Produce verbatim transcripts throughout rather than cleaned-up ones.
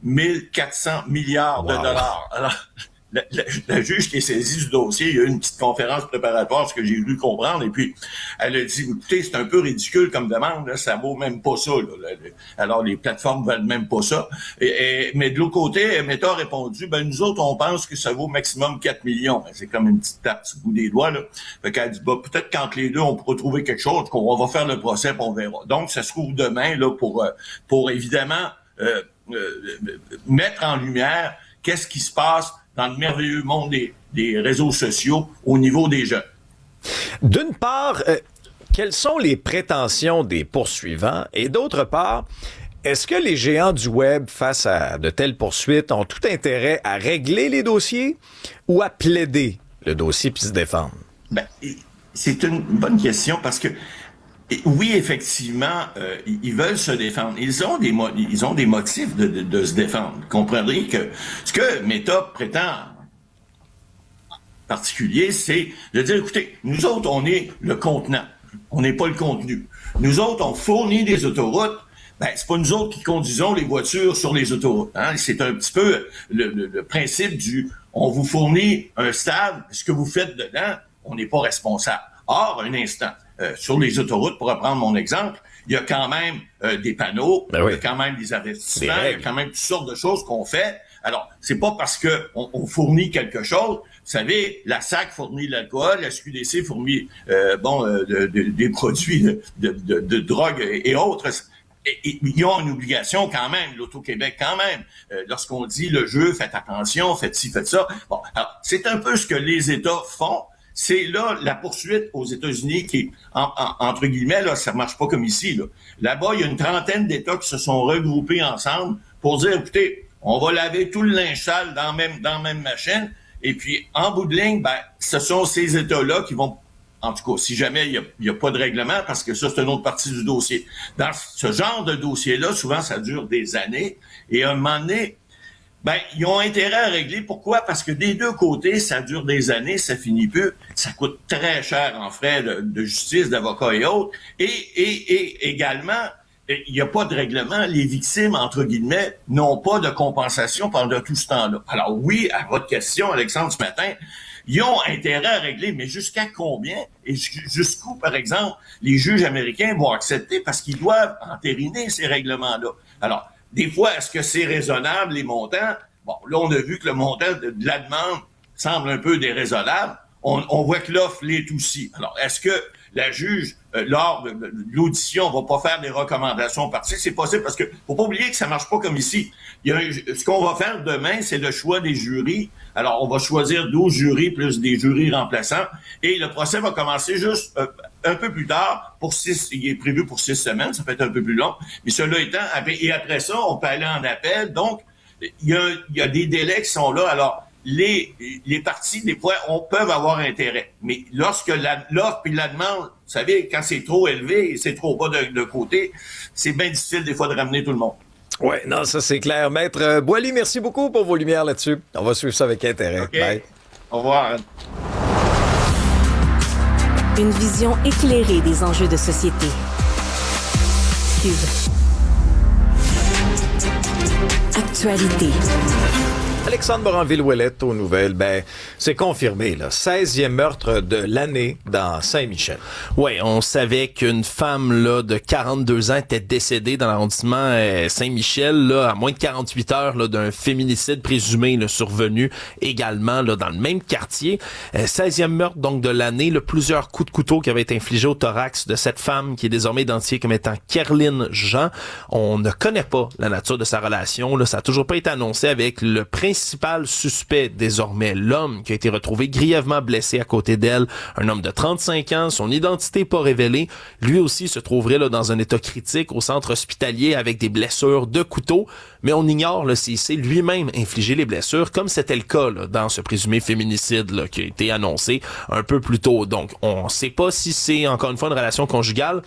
mille quatre cents milliards de wow. dollars. Alors, La, la, la juge qui est saisie du dossier, il y a eu une petite conférence préparatoire, ce que j'ai voulu comprendre, et puis elle a dit, écoutez, c'est un peu ridicule comme demande, là, ça vaut même pas ça. Là. Alors, les plateformes valent même pas ça. Et, et, mais de l'autre côté, Meta a répondu, ben nous autres, on pense que ça vaut maximum quatre millions. Ben, c'est comme une petite tape sur le bout des doigts. Là. Fait qu'elle dit, bah, peut-être qu'entre les deux, on pourra trouver quelque chose, qu'on va faire le procès, puis on verra. Donc, ça se trouve demain là pour, pour évidemment euh, euh, mettre en lumière qu'est-ce qui se passe dans le merveilleux monde des, des réseaux sociaux au niveau des jeunes. D'une part, euh, quelles sont les prétentions des poursuivants? Et d'autre part, est-ce que les géants du web, face à de telles poursuites, ont tout intérêt à régler les dossiers ou à plaider le dossier puis se défendre? Ben, c'est une bonne question parce que Et oui, effectivement, euh, ils veulent se défendre. Ils ont des mo- ils ont des motifs de, de, de se défendre. Vous comprendrez que ce que Meta prétend en particulier, c'est de dire, écoutez, nous autres, on est le contenant. On n'est pas le contenu. Nous autres, on fournit des autoroutes. Ben, c'est pas nous autres qui conduisons les voitures sur les autoroutes. Hein? C'est un petit peu le, le, le principe du on vous fournit un stade, ce que vous faites dedans, on n'est pas responsable. Or, un instant, euh, sur les autoroutes, pour reprendre mon exemple, il y a quand même euh, des panneaux, ben oui. Il y a quand même des avertissements, il y a quand même toutes sortes de choses qu'on fait. Alors, c'est pas parce que on, on fournit quelque chose. Vous savez, la S A C fournit de l'alcool, la S Q D C fournit euh, bon euh, de, de, des produits de, de, de, de drogue et, et autres. Et, et, ils ont une obligation quand même, l'Auto-Québec quand même. Euh, lorsqu'on dit le jeu, faites attention, faites ci, faites ça. Bon, alors, c'est un peu ce que les États font. C'est là la poursuite aux États-Unis qui, en, en, entre guillemets, là, ça marche pas comme ici. Là. Là-bas, il y a une trentaine d'États qui se sont regroupés ensemble pour dire, écoutez, on va laver tout le linge sale dans même dans la même machine. Et puis, en bout de ligne, ben, ce sont ces États-là qui vont, en tout cas, si jamais il y a, il y a pas de règlement, parce que ça, c'est une autre partie du dossier. Dans ce genre de dossier-là, souvent, ça dure des années. Et à un moment donné, ben, ils ont intérêt à régler. Pourquoi? Parce que des deux côtés, ça dure des années, ça finit peu. Ça coûte très cher en frais de, de justice, d'avocats et autres. Et, et, et également, il n'y a pas de règlement. Les victimes, entre guillemets, n'ont pas de compensation pendant tout ce temps-là. Alors oui, à votre question, Alexandre, ce matin, ils ont intérêt à régler, mais jusqu'à combien? Et jusqu'où, par exemple, les juges américains vont accepter parce qu'ils doivent entériner ces règlements-là. Alors, des fois, est-ce que c'est raisonnable, les montants? Bon, là, on a vu que le montant de, de la demande semble un peu déraisonnable. On, on voit que l'offre l'est aussi. Alors, est-ce que la juge, euh, lors de, de, de l'audition, va pas faire des recommandations parties? C'est possible parce que faut pas oublier que ça marche pas comme ici. Il y a un, ce qu'on va faire demain, c'est le choix des jurys. Alors, on va choisir douze jurys plus des jurys remplaçants. Et le procès va commencer juste euh, un peu plus tard. Pour six, il est prévu pour six semaines. Ça peut être un peu plus long. Mais cela étant, et après ça, on peut aller en appel. Donc, il y a, il y a des délais qui sont là. Alors, les, les parties, des fois, on peuvent avoir intérêt. Mais lorsque la, l'offre et la demande, vous savez, quand c'est trop élevé et c'est trop bas de, de côté, c'est bien difficile des fois de ramener tout le monde. Oui, non, ça c'est clair. Maître Boily, merci beaucoup pour vos lumières là-dessus. On va suivre ça avec intérêt. Okay. Bye. Au revoir. Une vision éclairée des enjeux de société. Cube. Actualité. Alexandre Moranville-Ouellette aux nouvelles, ben, c'est confirmé, là. seizième meurtre de l'année dans Saint-Michel. Oui, on savait qu'une femme, là, de quarante-deux ans était décédée dans l'arrondissement euh, Saint-Michel, là, à moins de quarante-huit heures, là, d'un féminicide présumé, là, survenu également, là, dans le même quartier. Euh, seizième meurtre, donc, de l'année, là, plusieurs coups de couteau qui avaient été infligés au thorax de cette femme qui est désormais identifiée comme étant Kerline Jean. On ne connaît pas la nature de sa relation, là. Ça a toujours pas été annoncé avec le principal principal suspect désormais, l'homme qui a été retrouvé grièvement blessé à côté d'elle, un homme de trente-cinq ans, son identité pas révélée, lui aussi se trouverait là dans un état critique au centre hospitalier avec des blessures de couteau, mais on ignore là, s'il s'est lui-même infligé les blessures, comme c'était le cas là, dans ce présumé féminicide là, qui a été annoncé un peu plus tôt. Donc, on sait pas si c'est encore une fois une relation conjugale.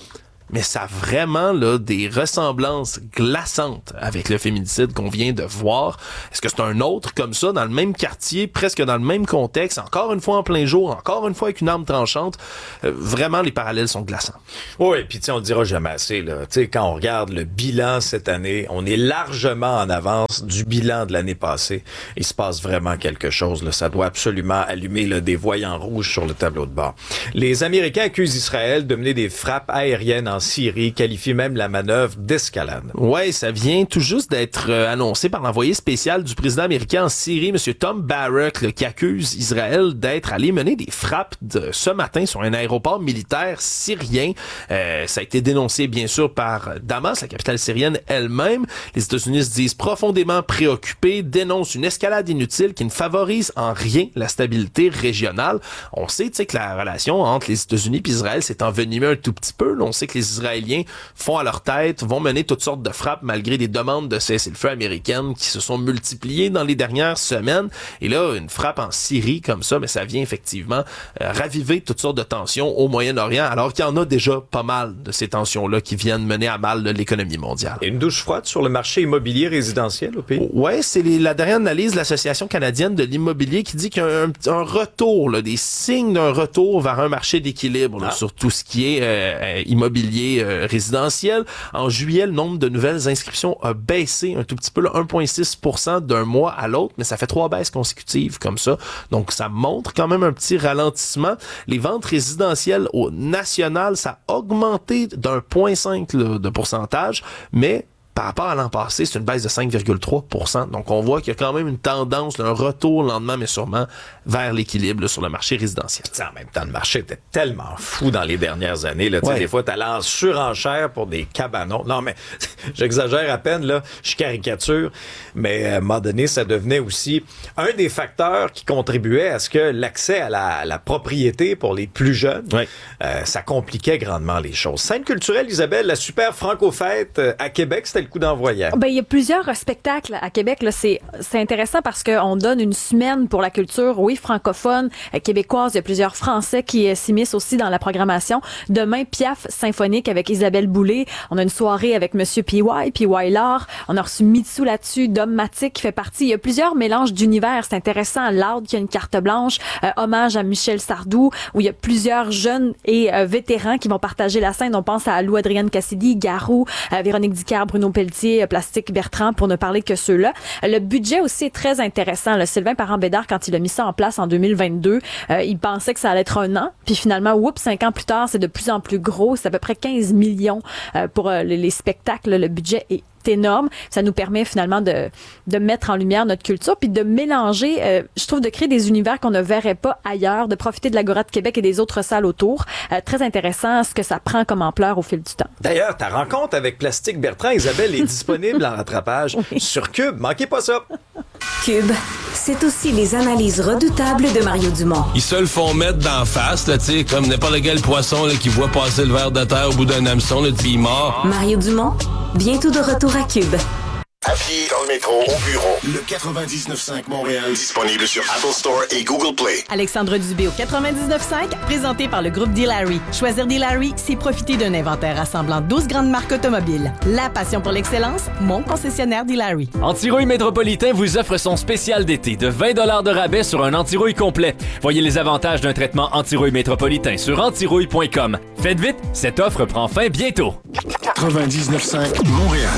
mais ça a vraiment là, des ressemblances glaçantes avec le féminicide qu'on vient de voir. Est-ce que c'est un autre comme ça, dans le même quartier, presque dans le même contexte, encore une fois en plein jour, encore une fois avec une arme tranchante? Euh, vraiment, les parallèles sont glaçants. Oui, puis tu sais, on le dira jamais assez, là. Tu sais, quand on regarde le bilan cette année, on est largement en avance du bilan de l'année passée. Il se passe vraiment quelque chose, là. Ça doit absolument allumer là, des voyants rouges sur le tableau de bord. Les Américains accusent Israël de mener des frappes aériennes en Syrie, qualifient même la manœuvre d'escalade. Ouais, ça vient tout juste d'être euh, annoncé par l'envoyé spécial du président américain en Syrie, M. Tom Barrack, là, qui accuse Israël d'être allé mener des frappes de, ce matin sur un aéroport militaire syrien. Euh, ça a été dénoncé, bien sûr, par Damas, la capitale syrienne elle-même. Les États-Unis se disent profondément préoccupés, dénoncent une escalade inutile qui ne favorise en rien la stabilité régionale. On sait, tu sais, que la relation entre les États-Unis et Israël s'est envenimée un tout petit peu. Là, on sait que les Israéliens font à leur tête, vont mener toutes sortes de frappes malgré des demandes de cessez-le-feu américaines qui se sont multipliées dans les dernières semaines. Et là, une frappe en Syrie comme ça, mais ça vient effectivement euh, raviver toutes sortes de tensions au Moyen-Orient, alors qu'il y en a déjà pas mal de ces tensions-là qui viennent mener à mal de l'économie mondiale. Et une douche froide sur le marché immobilier résidentiel au pays? Ouais, c'est les, la dernière analyse de l'Association canadienne de l'immobilier qui dit qu'il y a un, un retour, là, des signes d'un retour vers un marché d'équilibre là, ah. sur tout ce qui est euh, immobilier euh, résidentiel. En juillet, le nombre de nouvelles inscriptions a baissé un tout petit peu, là, un virgule six pour cent d'un mois à l'autre, mais ça fait trois baisses consécutives comme ça. Donc, ça montre quand même un petit ralentissement. Les ventes résidentielles au national, ça a augmenté d'un virgule cinq là, de pourcentage, mais par rapport à l'an passé, c'est une baisse de cinq virgule trois pour cent. Donc, on voit qu'il y a quand même une tendance, là, un retour lentement, mais sûrement, vers l'équilibre là, sur le marché résidentiel. T'sais, en même temps, le marché était tellement fou dans les dernières années. Là, ouais. Des fois, t'allais en surenchère pour des cabanons. Non, mais j'exagère à peine, là, je caricature. Mais à un moment donné, ça devenait aussi un des facteurs qui contribuait à ce que l'accès à la, à la propriété pour les plus jeunes, ouais. euh, ça compliquait grandement les choses. Scène culturelle, Isabelle, la super Franco-fête euh, à Québec, c'était le coup d'envoi hier. Ben, il y a plusieurs spectacles à Québec. Là, c'est, c'est intéressant parce qu'on donne une semaine pour la culture, oui, francophone, euh, québécoise. Il y a plusieurs Français qui euh, s'immiscent aussi dans la programmation. Demain, Piaf symphonique avec Isabelle Boulay. On a une soirée avec Monsieur P Y, P Y Lard. On a reçu Mitsu là-dessus, Dom Matic qui fait partie. Il y a plusieurs mélanges d'univers. C'est intéressant. Loud qui a une carte blanche. Euh, hommage à Michel Sardou, où il y a plusieurs jeunes et euh, vétérans qui vont partager la scène. On pense à Lou Adrienne Cassidy, Garou, euh, Véronique Dicker, Bruno Pelletier, Plastique Bertrand, pour ne parler que ceux-là. Le budget aussi est très intéressant. Le Sylvain Parent-Bédard, quand il a mis ça en place en deux mille vingt-deux, euh, il pensait que ça allait être un an. Puis finalement, oups, cinq ans plus tard, c'est de plus en plus gros. C'est à peu près quinze millions euh, pour euh, les, les spectacles. Le budget est énorme. Ça nous permet finalement de, de mettre en lumière notre culture puis de mélanger, euh, je trouve, de créer des univers qu'on ne verrait pas ailleurs, de profiter de l'Agora de Québec et des autres salles autour. Euh, très intéressant ce que ça prend comme ampleur au fil du temps. D'ailleurs, ta rencontre avec Plastique Bertrand, Isabelle, est disponible en rattrapage oui. sur Cube. Manquez pas ça. Cube, c'est aussi les analyses redoutables de Mario Dumont. Ils se le font mettre d'en face, là, tu sais, comme n'importe quel poisson là, qui voit passer le ver de terre au bout d'un hameçon, là, puis il mord. Mario Dumont, bientôt de retour à Cube. À pied, dans le métro, au bureau, le quatre-vingt-dix-neuf cinq Montréal, disponible sur Apple Store et Google Play. Alexandre Dubé au quatre-vingt-dix-neuf cinq, présenté par le groupe D-Larry. Choisir D-Larry, c'est profiter d'un inventaire rassemblant douze grandes marques automobiles. La passion pour l'excellence, mon concessionnaire D-Larry. Antirouille Métropolitain vous offre son spécial d'été de vingt dollars de rabais sur un antirouille complet. Voyez les avantages d'un traitement antirouille métropolitain sur antirouille point com. Faites vite, cette offre prend fin bientôt. quatre-vingt-dix-neuf cinq Montréal.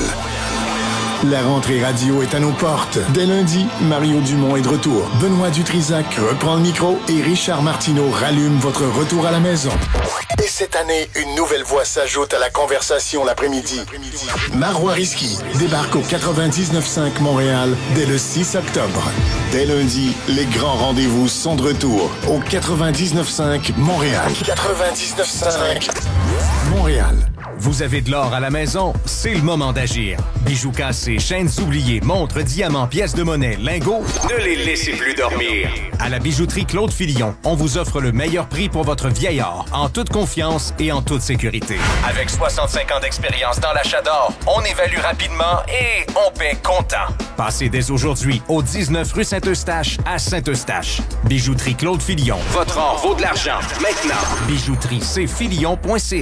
La rentrée radio est à nos portes. Dès lundi, Mario Dumont est de retour. Benoît Dutrisac reprend le micro et Richard Martineau rallume votre retour à la maison. Et cette année, une nouvelle voix s'ajoute à la conversation l'après-midi. Marois Risky débarque au quatre-vingt-dix-neuf cinq Montréal dès le six octobre. Dès lundi, les grands rendez-vous sont de retour au quatre-vingt-dix-neuf cinq Montréal. quatre-vingt-dix-neuf cinq Montréal. Vous avez de l'or à la maison? C'est le moment d'agir. Bijoux cassés, chaînes oubliées, montres, diamants, pièces de monnaie, lingots, ne les laissez plus dormir. À la bijouterie Claude Fillon, on vous offre le meilleur prix pour votre vieil or, en toute confiance et en toute sécurité. Avec soixante-cinq ans d'expérience dans l'achat d'or, on évalue rapidement et on paie comptant. Passez dès aujourd'hui au dix-neuf rue Saint-Eustache à Saint-Eustache. Bijouterie Claude Fillon. Votre or vaut de l'argent. Maintenant. Bijouterie c filion point c a.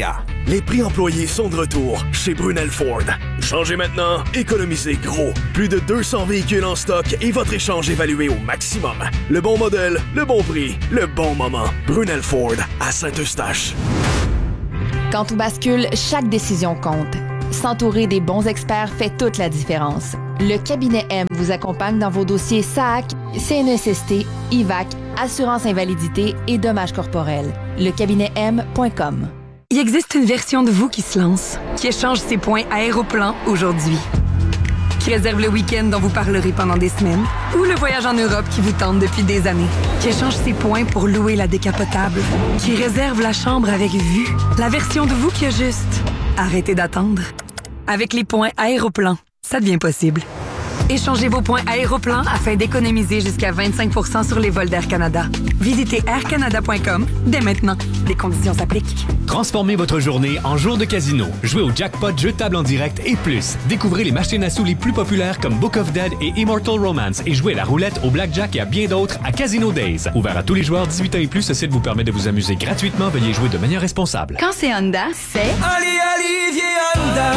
Les prix employés sont de retour chez Brunel Ford. Changez maintenant, économisez gros. Plus de deux cents véhicules en stock et votre échange évalué au maximum. Le bon modèle, le bon prix, le bon moment. Brunel Ford à Saint-Eustache. Quand tout bascule, chaque décision compte. S'entourer des bons experts fait toute la différence. Le cabinet M vous accompagne dans vos dossiers S A C, C N S S T, I V A C, assurance invalidité et dommages corporels. Le cabinet M point com. Il existe une version de vous qui se lance, qui échange ses points Aéroplan aujourd'hui, qui réserve le week-end dont vous parlerez pendant des semaines, ou le voyage en Europe qui vous tente depuis des années, qui échange ses points pour louer la décapotable, qui réserve la chambre avec vue, la version de vous qui a juste arrêtez d'attendre. Avec les points Aéroplan, ça devient possible. Échangez vos points Aéroplan afin d'économiser jusqu'à vingt-cinq pour cent sur les vols d'Air Canada. Visitez air canada point com dès maintenant. Les conditions s'appliquent. Transformez votre journée en jour de casino. Jouez au jackpot, jeu de table en direct et plus. Découvrez les machines à sous les plus populaires comme Book of Dead et Immortal Romance et jouez à la roulette, au blackjack et à bien d'autres à Casino Days. Ouvert à tous les joueurs dix-huit ans et plus, ce site vous permet de vous amuser gratuitement. Veuillez jouer de manière responsable. Quand c'est Honda, c'est... Ali Olivier Honda.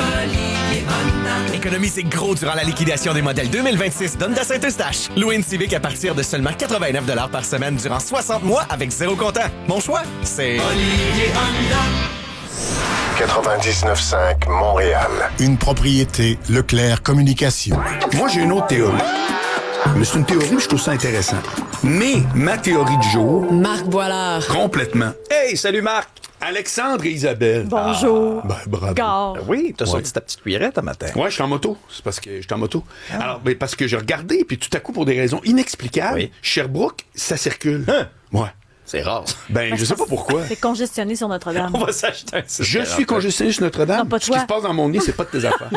Économisez gros durant la liquidation des modèles deux mille vingt-six d'Honda Saint-Eustache. Louez une Civic à partir de seulement quatre-vingt-neuf dollars par semaine durant soixante mois avec zéro comptant. Mon choix, c'est Olivier Honda. quatre-vingt-dix-neuf cinq Montréal. Une propriété Leclerc Communication. Moi, j'ai une autre théorie. Mais c'est une théorie, je trouve ça intéressant. Mais ma théorie du jour... Marc Boilard. Complètement. Hey, salut Marc! Alexandre et Isabelle. Bonjour. Ah, ben, bravo. Gare. Ben oui, t'as Ouais. sorti ta petite cuillerette un matin. Ouais, je suis en moto. C'est parce que j'étais en moto. Ah. Alors, ben, parce que j'ai regardé, puis tout à coup, pour des raisons inexplicables, Oui. Sherbrooke, ça circule. Hein? Ouais. C'est rare. Ben, Ben, je sais pas pense- pourquoi. C'est congestionné sur Notre-Dame. On va s'acheter un système. Je suis congestionné sur Notre-Dame. Non, pas Ce qui toi. se passe dans mon nez, c'est pas de tes affaires.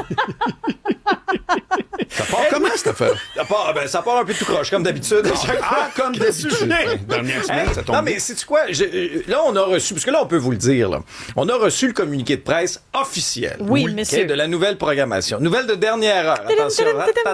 Ça part comment, cette affaire? Ça part, ben, ça part un peu tout croche, comme d'habitude. Ah, comme d'habitude. Hey, Dernière semaine, ça tombe non, bien. mais sais-tu quoi? Je- là, on a reçu, parce que là, on peut vous le dire, là, on a reçu le communiqué de presse officiel. Oui, ok, monsieur. de la nouvelle programmation. Nouvelle de dernière heure. Attention.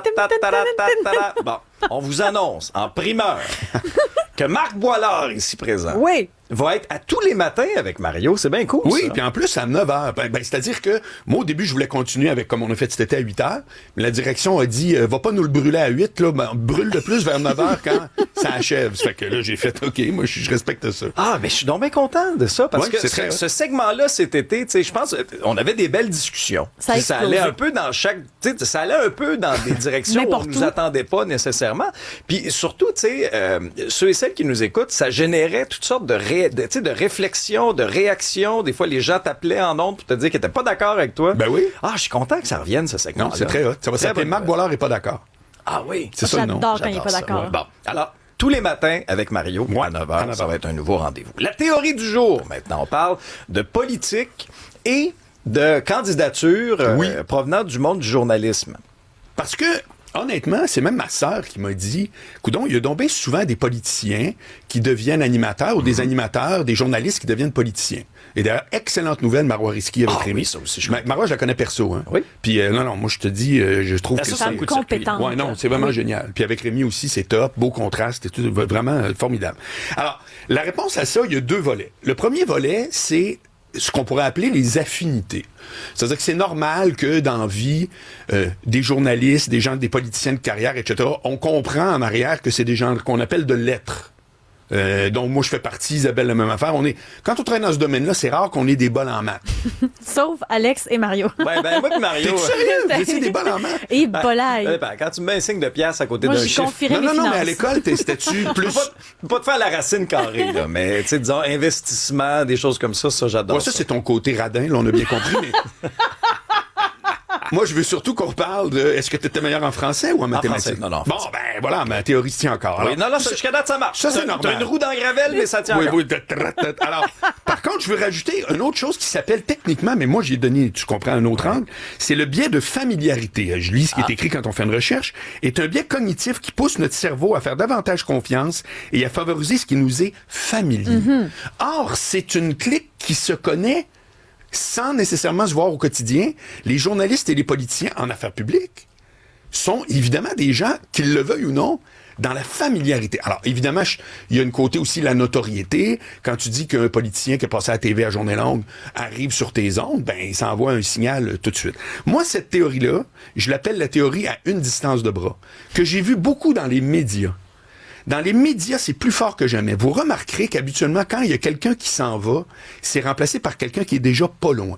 Bon, on vous annonce en primeur que Marc Boilard, ici présent, Oui. va être à tous les matins avec Mario. C'est bien cool, Oui, ça. puis en plus, à neuf heures. Ben, ben, c'est-à-dire que, moi, au début, je voulais continuer avec comme on a fait cet été à huit heures, mais la direction a dit, euh, va pas nous le brûler à huit, là, ben, brûle de plus vers neuf heures quand ça achève. Ça fait que là, j'ai fait, OK, moi, je, je respecte ça. Ah, mais je suis donc bien content de ça, parce Ouais, que c'est ce, très hot. ce segment-là, cet été, tu sais, je pense, euh, on avait des belles discussions. Ça a Puis explosé. allait un peu dans chaque, tu sais, ça allait un peu dans des directions où on N'importe nous où. attendait pas nécessairement. Puis surtout, tu sais, euh, ceux et celles qui nous écoutent, ça générait toutes sortes de, ré, de, tu sais, de réflexions, de réactions. Des fois, les gens t'appelaient en ondes pour te dire qu'ils étaient pas d'accord avec toi. Ben oui. Ah, je suis content que ça revienne, ce segment. Non, c'est très hot. Ça va Très s'appeler bonne Marc nouvelle. Boilard est pas d'accord. Ah oui. C'est ça le nom. J'adore quand il n'est J'adore pas ça. d'accord. Ouais. Bon, alors, tous les matins avec Mario, Ouais, à neuf à heures, neuf ça heures. va être un nouveau rendez-vous. La théorie du jour, maintenant, on parle de politique et de candidature euh, Oui. provenant du monde du journalisme. Parce que, honnêtement, c'est même ma sœur qui m'a dit, coudon, il y a donc bien souvent des politiciens qui deviennent animateurs ou des animateurs, des journalistes qui deviennent politiciens. Et d'ailleurs, excellente nouvelle, Marois Risky avec Ah Rémi. oui, ça aussi, je Ma- Marois, je la connais perso. Hein. Oui. Puis, euh, non, non, moi, je te dis, euh, je trouve Ah, que ça, c'est... c'est un coup de circuit. compétente. Ouais, non, c'est vraiment génial. Puis avec Rémi aussi, c'est top, beau contraste, et tout, vraiment euh, formidable. Alors, la réponse à ça, il y a deux volets. Le premier volet, c'est ce qu'on pourrait appeler les affinités. C'est-à-dire que c'est normal que dans la vie, euh, des journalistes, des gens, des politiciens de carrière, et cetera, on comprend en arrière que c'est des gens qu'on appelle de l'être. Euh, donc moi je fais partie, Isabelle, la même affaire. On est, quand on travaille dans ce domaine-là, c'est rare qu'on ait des bols en maths. Sauf Alex et Mario. Ben, ben, moi et Mario. T'es sérieux? Vous étiez des bols en maths? Et Ben, bolaille. ben, ben, quand tu me mets un signe de pièce à côté Moi, d'un j'y chiffre. confierais Non, mes non, non, mais à finances. l'école, t'es- c'était-tu Je plus... peux pas, je peux pas te faire la racine carrée, là, mais tu sais, disons, investissement, des choses comme ça, ça, j'adore. Ouais, ça, c'est ton côté radin, là, on a bien compris, mais... Moi, je veux surtout qu'on parle de... Est-ce que tu étais meilleur en français ou en mathématiques? français, non, non, en Bon, français. ben voilà, ma théorie se tient encore. Oui, Alors, non, là, ça, jusqu'à date, ça marche. Ça, c'est T'as- normal. T'as une roue dans la gravelle, mais ça tient oui, encore. oui, trat, trat, trat. Alors, par contre, je veux rajouter une autre chose qui s'appelle techniquement, mais moi, j'ai donné, tu comprends, un autre angle, c'est le biais de familiarité. Je lis ce qui Ah. est écrit quand on fait une recherche, est un biais cognitif qui pousse notre cerveau à faire davantage confiance et à favoriser ce qui nous est familier. Mm-hmm. Or, c'est une clique qui se connaît sans nécessairement se voir au quotidien, les journalistes et les politiciens en affaires publiques sont évidemment des gens, qu'ils le veuillent ou non, dans la familiarité. Alors, évidemment, je, il y a une côté aussi, la notoriété. Quand tu dis qu'un politicien qui est passé à la T V à journée longue arrive sur tes ondes, ben, il s'envoie un signal euh, tout de suite. Moi, cette théorie-là, je l'appelle la théorie à une distance de bras, que j'ai vu beaucoup dans les médias. Dans les médias, c'est plus fort que jamais. Vous remarquerez qu'habituellement, quand il y a quelqu'un qui s'en va, c'est remplacé par quelqu'un qui est déjà pas loin.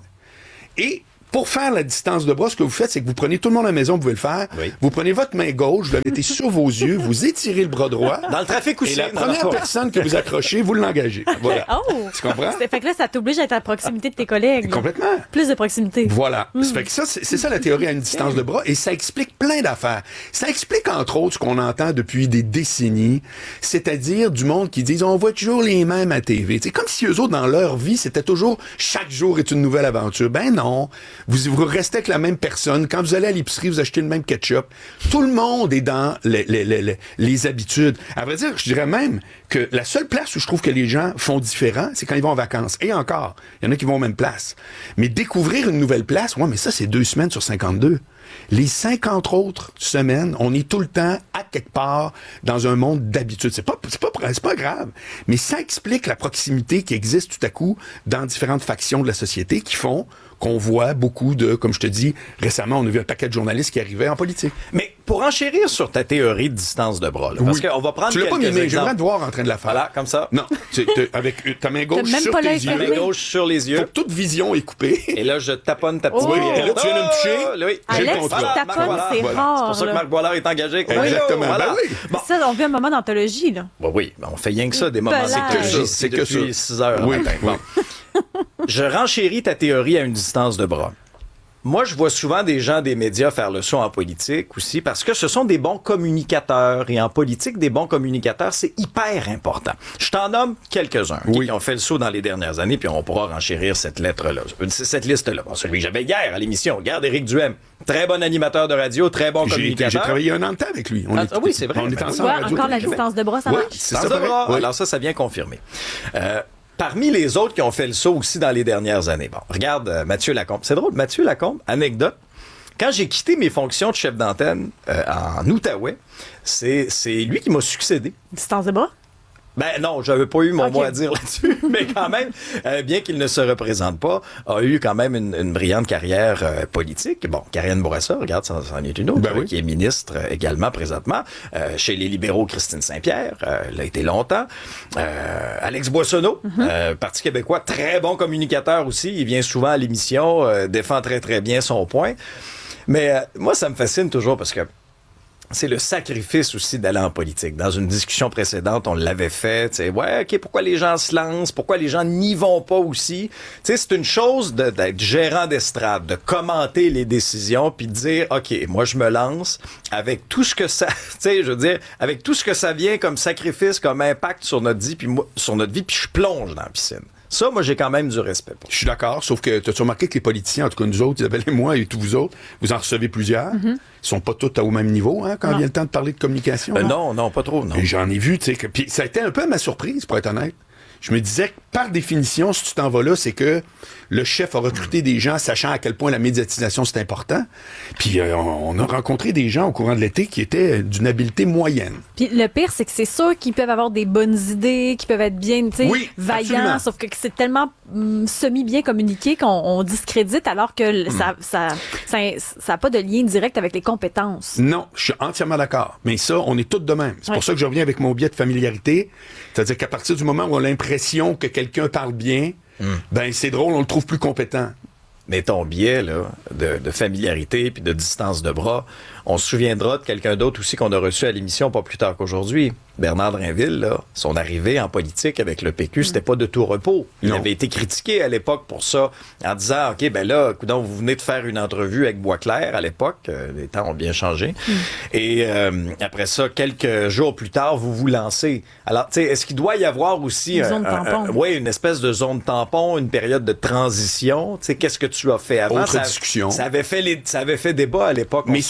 Et pour faire la distance de bras, ce que vous faites, c'est que vous prenez tout le monde à la maison, vous pouvez le faire. Oui. Vous prenez votre main gauche, vous la mettez sur vos yeux, vous étirez le bras droit. Dans le trafic aussi. Et la première personne que vous accrochez, vous l'engagez. Voilà. Oh! Tu comprends? C'est fait que là, ça t'oblige à être à proximité de tes collègues. Complètement. Plus de proximité. Voilà. Mm. Ça fait que ça, c'est, c'est ça la théorie à une distance de bras, et ça explique plein d'affaires. Ça explique entre autres ce qu'on entend depuis des décennies, c'est-à-dire du monde qui disent on voit toujours les mêmes à T V. C'est comme si eux autres, dans leur vie, c'était toujours chaque jour est une nouvelle aventure. Ben non. Vous, vous restez avec la même personne. Quand vous allez à l'épicerie, vous achetez le même ketchup. Tout le monde est dans les, les, les, les, les habitudes. À vrai dire, je dirais même que la seule place où je trouve que les gens font différent, c'est quand ils vont en vacances. Et encore, il y en a qui vont aux mêmes places. Mais découvrir une nouvelle place, ouais, mais ça, c'est deux semaines sur cinquante-deux. Les cinquante autres semaines, on est tout le temps à quelque part dans un monde d'habitude. C'est pas, c'est pas, c'est pas grave. Mais ça explique la proximité qui existe tout à coup dans différentes factions de la société qui font qu'on voit beaucoup de, comme je te dis, récemment, on a vu un paquet de journalistes qui arrivaient en politique. Mais pour enchérir sur ta théorie de distance de bras, là, parce oui. qu'on va prendre tu l'as quelques pas mimé, exemples. j'aimerais te voir en train de la faire. Voilà, comme ça. Non, tu, tu, avec ta main gauche sur tes yeux. Ta main gauche sur les yeux. Faut que toute vision est coupée. Et là, je taponne ta petite oui, cuillère. et là, tu viens de me toucher. Oh, oui. Alex, J'ai le contrôle. qui taponne, Voilà. c'est Voilà. rare. C'est pour ça que là. Marc Boilard est engagé. Exactement. Voilà. Ben oui. Bon. Ça, on vit un moment d'anthologie, là. Bon, oui, ben, on fait rien que ça, des moments Pelage. d'anthologie. C'est que ça. Depuis six heures. Oui, matin. oui. Bon. Je renchéris ta théorie à une distance de bras. Moi, je vois souvent des gens des médias faire le saut en politique aussi parce que ce sont des bons communicateurs. Et en politique, des bons communicateurs, c'est hyper important. Je t'en nomme quelques-uns oui. qui ont fait le saut dans les dernières années, puis on pourra renchérir cette lettre-là, cette liste-là. Bon, celui que j'avais hier à l'émission, regarde Éric Duhem. Très bon animateur de radio, très bon J'ai, communicateur. j'ai travaillé un an de temps avec lui. On ah, est, ah oui, c'est vrai. On est ben, ensemble. Ouais, encore la distance de bras, ça oui, marche? c'est distance ça, de bras. Oui. Alors ça, ça vient confirmer. Euh, Parmi les autres qui ont fait le saut aussi dans les dernières années, bon, regarde euh, Mathieu Lacombe. C'est drôle, Mathieu Lacombe, anecdote. Quand j'ai quitté mes fonctions de chef d'antenne euh, en Outaouais, c'est, c'est lui qui m'a succédé. Distance de bras? Ben non, j'avais pas eu mon Okay. mot à dire là-dessus, mais quand même, euh, bien qu'il ne se représente pas, a eu quand même une, une brillante carrière euh, politique. Bon, Karine Bourassa, regarde, ça en est une autre, Ben euh, oui. qui est ministre euh, également présentement. Euh, chez les libéraux, Christine Saint-Pierre, euh, elle a été longtemps. Euh, Alex Boissonneau, mm-hmm. euh, Parti québécois, très bon communicateur aussi. Il vient souvent à l'émission, euh, défend très très bien son point. Mais euh, moi, ça me fascine toujours parce que c'est le sacrifice aussi d'aller en politique. Dans une discussion précédente, on l'avait fait. Tu sais, ouais, OK, pourquoi les gens se lancent? Pourquoi les gens n'y vont pas aussi? Tu sais, c'est une chose de, d'être gérant d'estrade, de commenter les décisions, puis de dire, OK, moi, je me lance avec tout ce que ça... Tu sais, je veux dire, avec tout ce que ça vient comme sacrifice, comme impact sur notre vie, puis moi, sur notre vie, puis je plonge dans la piscine. Ça, moi, j'ai quand même du respect pour. Je suis d'accord, sauf que tu as remarqué que les politiciens, en tout cas nous autres, Isabelle et moi et tous vous autres, vous en recevez plusieurs. Mm-hmm. Ils sont pas tous au même niveau hein, quand non. vient le temps de parler de communication. Euh, non, non, pas trop, non. Et j'en ai vu, tu sais. Que... Puis ça a été un peu ma surprise, pour être honnête. Je me disais que, par définition, si tu t'en vas là, c'est que le chef a recruté des gens sachant à quel point la médiatisation, c'est important. Puis euh, on a rencontré des gens au courant de l'été qui étaient d'une habileté moyenne. Puis le pire, c'est que c'est sûr qu'ils peuvent avoir des bonnes idées, qu'ils peuvent être bien, tu sais, oui, vaillants, absolument. sauf que c'est tellement hum, semi-bien communiqué qu'on on discrédite alors que mm. ça ça ça ça a pas de lien direct avec les compétences. Non, je suis entièrement d'accord. Mais ça, on est tous de même. C'est ouais. pour ça que je reviens avec mon biais de familiarité. C'est-à-dire qu'à partir du moment où on a l'impression que quelqu'un parle bien, mm. ben c'est drôle, on le trouve plus compétent. Mais ton biais là, de, de familiarité puis de distance de bras, on se souviendra de quelqu'un d'autre aussi qu'on a reçu à l'émission pas plus tard qu'aujourd'hui. Bernard Drinville, là, son arrivée en politique avec le P Q, c'était pas de tout repos. Il non. avait été critiqué à l'époque pour ça, en disant, OK, ben là, coudonc, vous venez de faire une entrevue avec Boisclair à l'époque, euh, les temps ont bien changé. Mm. Et euh, après ça, quelques jours plus tard, vous vous lancez. Alors, tu sais, est-ce qu'il doit y avoir aussi une un, zone un, tampon. Un, ouais, une espèce de zone tampon, une période de transition? Tu sais, qu'est-ce que tu as fait avant? Autre ça, discussion. Ça avait fait les, ça avait fait débat à l'époque. Mais c'est quoi dans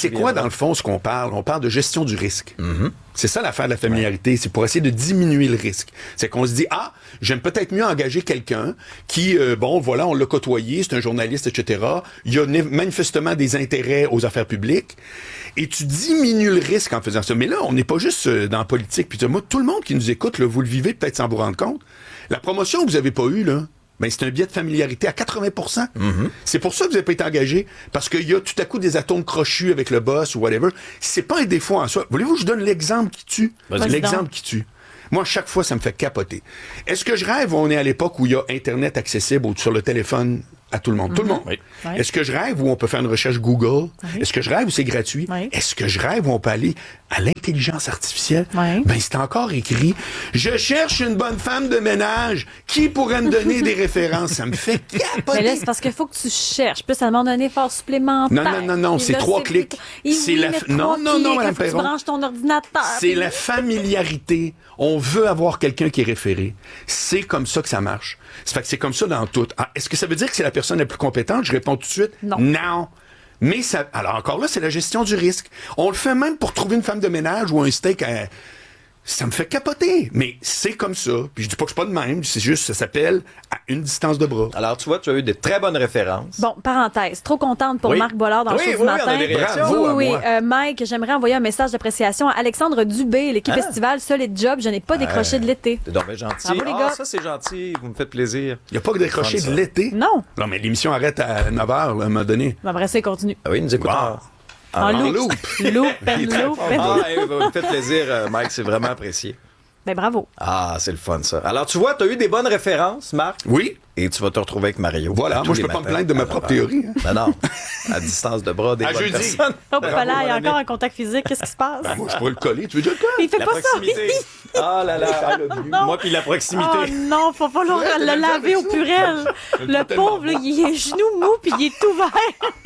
dans le fond, ce qu'on parle, on parle de gestion du risque. Mm-hmm. C'est ça l'affaire de la familiarité, ouais. C'est pour essayer de diminuer le risque. C'est qu'on se dit, ah, j'aime peut-être mieux engager quelqu'un qui, euh, bon, voilà, on l'a côtoyé, c'est un journaliste, et cetera. Il y a manifestement des intérêts aux affaires publiques. Et tu diminues le risque en faisant ça. Mais là, on n'est pas juste dans la politique. Puis moi, tout le monde qui nous écoute, là, vous le vivez peut-être sans vous rendre compte. La promotion que vous n'avez pas eue, là, ben, c'est un biais de familiarité à quatre-vingts pour cent. Mm-hmm. C'est pour ça que vous n'avez pas été engagé. Parce qu'il y a tout à coup des atomes crochus avec le boss ou whatever. C'est pas un défaut en soi. Voulez-vous que je donne l'exemple qui tue? Vas-y. L'exemple qui tue. Moi, chaque fois, ça me fait capoter. Est-ce que je rêve où on est à l'époque où il y a Internet accessible ou sur le téléphone à tout le monde? Mm-hmm. Tout le monde. Oui. Oui. Est-ce que je rêve où on peut faire une recherche Google? Oui. Est-ce que je rêve où c'est gratuit? Oui. Est-ce que je rêve où on peut aller à l'intelligence artificielle? Oui. Ben, c'est encore écrit. Je cherche une bonne femme de ménage. Qui pourrait me donner des références? Ça me fait capoter. Mais là, c'est parce qu'il faut que tu cherches. Puis ça demande un effort supplémentaire. Non, non, non, non. C'est là, trois c'est clics. Oui, c'est la... F... Non, non, non, Mme Perron. Tu branches ton ordinateur. C'est puis... la familiarité. On veut avoir quelqu'un qui est référé. C'est comme ça que ça marche. Ça fait que c'est comme ça dans tout. Ah, est-ce que ça veut dire que c'est la personne la plus compétente? Je réponds tout de suite. Non. Non. Mais ça, alors encore là, c'est la gestion du risque. On le fait même pour trouver une femme de ménage ou un steak à... Ça me fait capoter, mais c'est comme ça. Puis je dis pas que je suis pas de même, c'est juste, ça s'appelle à une distance de bras. Alors, tu vois, tu as eu de très bonnes références. Bon, parenthèse, trop contente pour oui. Marc Boilard dans oui, le show oui, du matin. On a des réactions. Bravo oui, oui. Euh, Mike, j'aimerais envoyer un message d'appréciation à Alexandre Dubé, l'équipe ah. estivale Solid Job. Je n'ai pas décroché euh, de l'été. C'est donc bien gentil. Bravo, les ah, gars. ça, c'est gentil. Vous me faites plaisir. Il n'y a pas que décroché de l'été? Non. Non, mais l'émission arrête à neuf heures, à un moment donné. Bon, après ça, il continue. Ah oui, nous écoutons. Wow. En, en loop. loop. Loop, ben loop. Ah, hey, vous me faites plaisir, Mike. C'est vraiment apprécié. Ben bravo. Ah, c'est le fun, ça. Alors, tu vois, tu as eu des bonnes références, Marc. Oui. Et tu vas te retrouver avec Mario. Voilà, moi, je peux pas me plaindre de ma propre théorie. Hein. Ben non, à distance de bras, des à bonnes jeudi. personnes. Oh, ben là, il y a encore un contact physique. Qu'est-ce qui se passe? Ben, moi, je pourrais le coller. Tu veux dire quoi? Il fait la pas proximité. ça. Oh là là. Moi, puis la proximité. Oh non, faut pas le, le laver au purel. Le pauvre, là, il est genou mou, puis il est ouvert.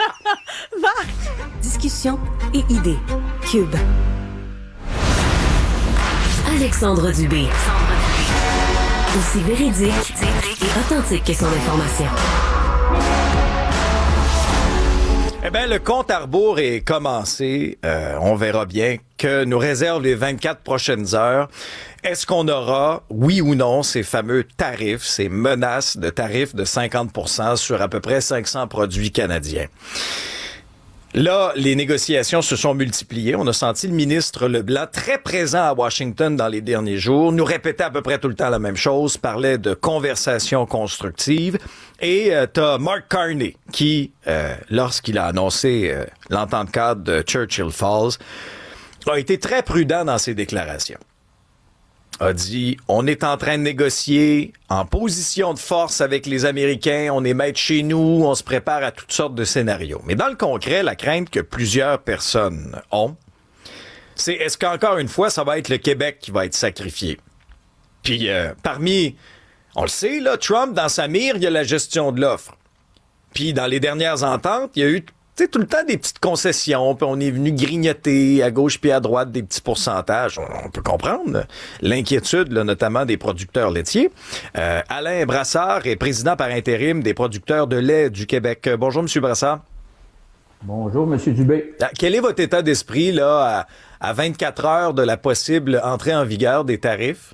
Marc. Discussion et idées. Cube. Alexandre Dubé. Aussi véridique et authentique que son information. Eh bien, le compte à rebours est commencé. Euh, on verra bien que nous réservent les vingt-quatre prochaines heures. Est-ce qu'on aura, oui ou non, ces fameux tarifs, ces menaces de tarifs de cinquante pour cent sur à peu près cinq cents produits canadiens? Là, les négociations se sont multipliées. On a senti le ministre Leblanc très présent à Washington dans les derniers jours, nous répétait à peu près tout le temps la même chose, parlait de conversations constructives. Et euh, t'as Mark Carney qui, euh, lorsqu'il a annoncé euh, l'entente cadre de Churchill Falls, a été très prudent dans ses déclarations. A dit, on est en train de négocier en position de force avec les Américains, on est maître chez nous, on se prépare à toutes sortes de scénarios. Mais dans le concret, la crainte que plusieurs personnes ont, c'est est-ce qu'encore une fois, ça va être le Québec qui va être sacrifié? Puis euh, parmi, on le sait, là, Trump, dans sa mire, il y a la gestion de l'offre. Puis dans les dernières ententes, il y a eu tu sais, tout le temps des petites concessions, puis on est venu grignoter à gauche puis à droite des petits pourcentages. On, on peut comprendre l'inquiétude, là, notamment des producteurs laitiers. Euh, Alain Brassard est président par intérim des producteurs de lait du Québec. Bonjour, M. Brassard. Bonjour, M. Dubé. Quel est votre état d'esprit là à, à vingt-quatre heures de la possible entrée en vigueur des tarifs?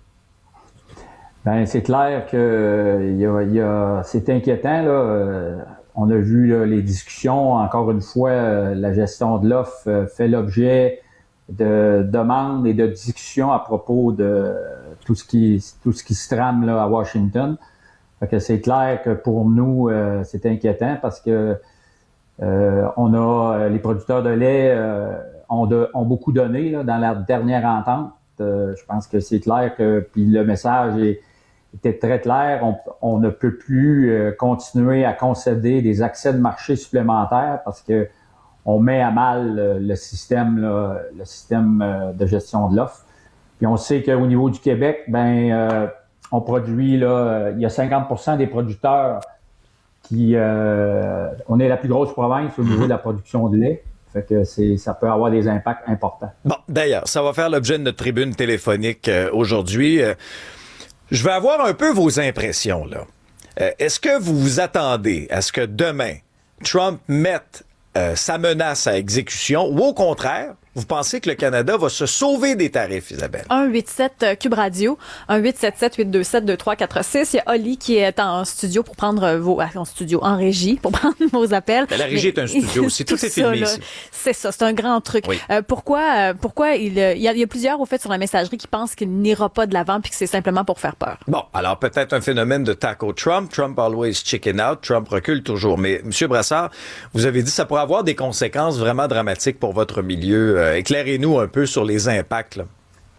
Ben, c'est clair que y a, y a, c'est inquiétant, là. Euh, On a vu là, les discussions, encore une fois, euh, la gestion de l'offre euh, fait l'objet de demandes et de discussions à propos de tout ce qui tout ce qui se trame là, à Washington. Fait que c'est clair que pour nous, euh, c'est inquiétant parce que euh, on a les producteurs de lait euh, ont, de, ont beaucoup donné là, dans la dernière entente. Euh, je pense que c'est clair que puis le message est était très clair, on, on ne peut plus euh, continuer à concéder des accès de marché supplémentaires parce que on met à mal euh, le système, là, le système euh, de gestion de l'offre. Puis on sait qu'au niveau du Québec, ben euh, on produit là, euh, il y a cinquante pour cent des producteurs qui, euh, on est la plus grosse province au niveau de la production de lait. Fait que c'est, ça peut avoir des impacts importants. Bon, d'ailleurs, ça va faire l'objet de notre tribune téléphonique euh, aujourd'hui. Euh, Je vais avoir un peu vos impressions, là. Euh, est-ce que vous vous attendez à ce que demain, Trump mette euh, sa menace à exécution, ou au contraire, vous pensez que le Canada va se sauver des tarifs, Isabelle? un huit sept Cube Radio, un huit sept sept huit deux sept deux trois quatre six. Il y a Oli qui est en studio pour prendre vos... En studio, en régie, pour prendre vos appels. La régie Mais, est un studio aussi. Tout, tout est filmé ça, ici. C'est ça, c'est un grand truc. Oui. Euh, pourquoi euh, pourquoi il, il, y a, il y a plusieurs, au fait, sur la messagerie qui pensent qu'il n'ira pas de l'avant puis que c'est simplement pour faire peur. Bon, alors peut-être un phénomène de taco Trump. Trump always chicken out. Trump recule toujours. Mais, M. Brassard, vous avez dit que ça pourrait avoir des conséquences vraiment dramatiques pour votre milieu. Euh, éclairez-nous un peu sur les impacts, là.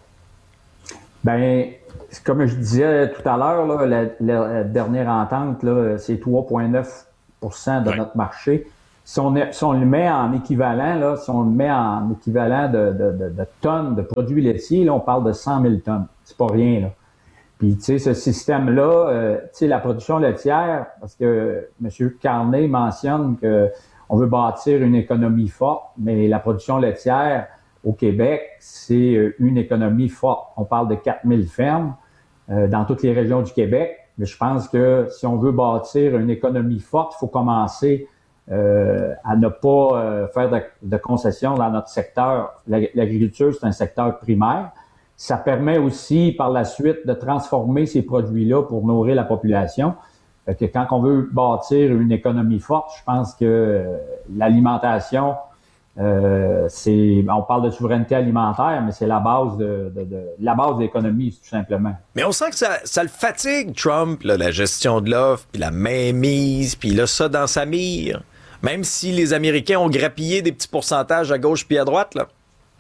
Ben, comme je disais tout à l'heure, là, la, la dernière entente, là, c'est trois virgule neuf pour cent de ouais. notre marché. Si on, est, si on le met en équivalent, là, si on le met en équivalent de, de, de, de tonnes de produits laitiers, là, on parle de cent mille tonnes. C'est pas rien, là. Puis, tu sais, ce système-là, euh, tu sais, la production laitière, parce que M. Carney mentionne que on veut bâtir une économie forte, mais la production laitière au Québec, c'est une économie forte. On parle de quatre mille fermes euh, dans toutes les régions du Québec, mais je pense que si on veut bâtir une économie forte, il faut commencer euh, à ne pas euh, faire de, de concessions dans notre secteur. L'agriculture, c'est un secteur primaire. Ça permet aussi, par la suite, de transformer ces produits-là pour nourrir la population. Fait que quand on veut bâtir une économie forte, je pense que euh, l'alimentation, Euh, c'est, on parle de souveraineté alimentaire, mais c'est la base de, de, de la base de l'économie, tout simplement. Mais on sent que ça, ça le fatigue, Trump, là, la gestion de l'offre, puis la mainmise, puis il a ça dans sa mire. Même si les Américains ont grappillé des petits pourcentages à gauche puis à droite, là.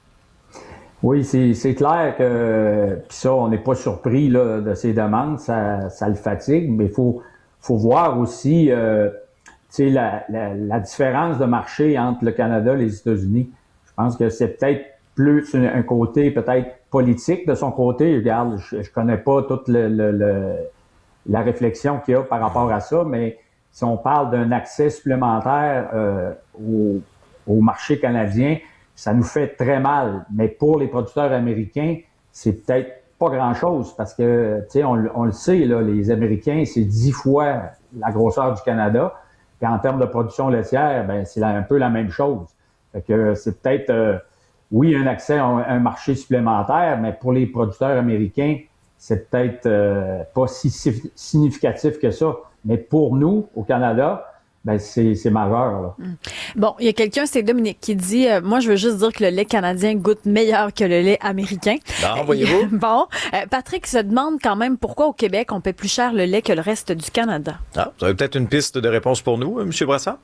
Oui, c'est, c'est clair que puis ça, on n'est pas surpris là, de ces demandes, ça, ça le fatigue, mais il faut, faut voir aussi euh, tu sais, la, la, la différence de marché entre le Canada et les États-Unis. Je pense que c'est peut-être plus un, un côté peut-être politique de son côté. Regarde, je, je connais pas toute le, le, le, la réflexion qu'il y a par rapport à ça, mais si on parle d'un accès supplémentaire euh, au, au marché canadien, ça nous fait très mal. Mais pour les producteurs américains, c'est peut-être pas grand-chose parce que, tu sais, on, on le sait, là, les Américains, c'est dix fois la grosseur du Canada. Puis en termes de production laitière, ben c'est un peu la même chose. Fait que c'est peut-être, euh, oui, un accès à un, un marché supplémentaire, mais pour les producteurs américains, c'est peut-être euh, pas si significatif que ça. Mais pour nous, au Canada, ben c'est, c'est majeur, là. Mmh. Bon, il y a quelqu'un, c'est Dominique, qui dit euh, moi, je veux juste dire que le lait canadien goûte meilleur que le lait américain. Non, voyez-vous. Bon, euh, Patrick se demande quand même pourquoi au Québec, on paie plus cher le lait que le reste du Canada. Ah, vous avez peut-être une piste de réponse pour nous, M. Brassard?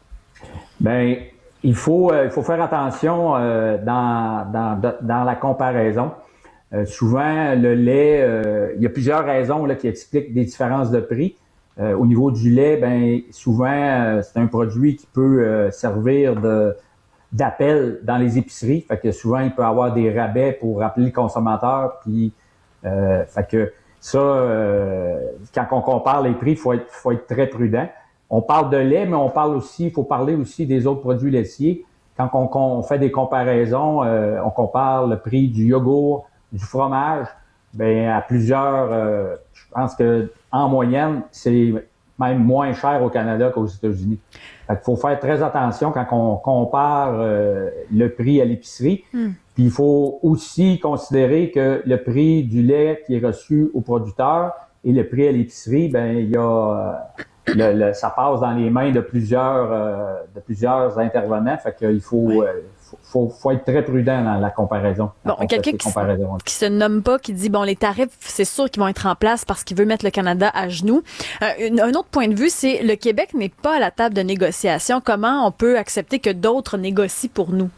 Bien, il faut, euh, il faut faire attention euh, dans, dans, dans la comparaison. Euh, souvent, le lait, euh, il y a plusieurs raisons là, qui expliquent des différences de prix. Euh, au niveau du lait, ben souvent, euh, c'est un produit qui peut euh, servir de, d'appel dans les épiceries. Fait que souvent, il peut avoir des rabais pour rappeler le consommateur. Puis, euh, fait que ça, euh, quand on compare les prix, il faut être, faut être très prudent. On parle de lait, mais on parle aussi, il faut parler aussi des autres produits laitiers. Quand on, on fait des comparaisons, euh, on compare le prix du yogourt, du fromage, ben à plusieurs, euh, je pense que en moyenne, c'est même moins cher au Canada qu'aux États-Unis. Fait qu'il faut faire très attention quand on compare euh, le prix à l'épicerie. Mm. Puis il faut aussi considérer que le prix du lait qui est reçu au producteur et le prix à l'épicerie, ben il y a euh, le, le, ça passe dans les mains de plusieurs euh, de plusieurs intervenants. Fait qu'il faut, oui. euh, faut, faut être très prudent dans la comparaison. Bon, quelqu'un qui, qui se nomme pas, qui dit, bon, les tarifs, c'est sûr qu'ils vont être en place parce qu'il veut mettre le Canada à genoux. Euh, une, un autre point de vue, c'est le Québec n'est pas à la table de négociation. Comment on peut accepter que d'autres négocient pour nous?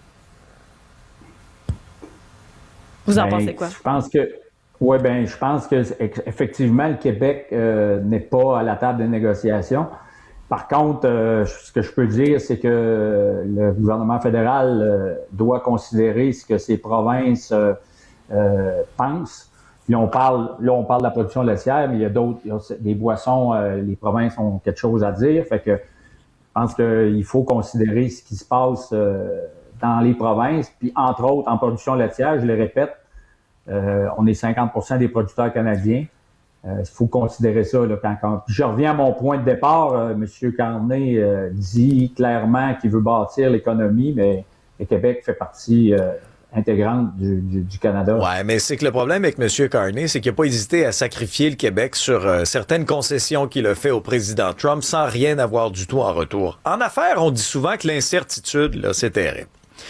Vous en ben, pensez quoi? Je pense que, ouais, ben, je pense que effectivement, le Québec euh, n'est pas à la table de négociation. Par contre, euh, ce que je peux dire, c'est que euh, le gouvernement fédéral euh, doit considérer ce que ces provinces euh, euh, pensent. Puis on parle, là, on parle de la production laitière, mais il y a d'autres, il y a des boissons, euh, les provinces ont quelque chose à dire. Fait que je pense qu'il faut considérer ce qui se passe euh, dans les provinces. Puis entre autres, en production laitière, je le répète, euh, on est cinquante pour cent des producteurs canadiens. Il euh, faut considérer ça. Là, quand, quand... Je reviens à mon point de départ. Euh, M. Carney euh, dit clairement qu'il veut bâtir l'économie, mais le Québec fait partie euh, intégrante du, du, du Canada. Ouais, mais c'est que le problème avec M. Carney, c'est qu'il n'a pas hésité à sacrifier le Québec sur euh, certaines concessions qu'il a fait au président Trump sans rien avoir du tout en retour. En affaires, on dit souvent que l'incertitude, là, c'est terrible.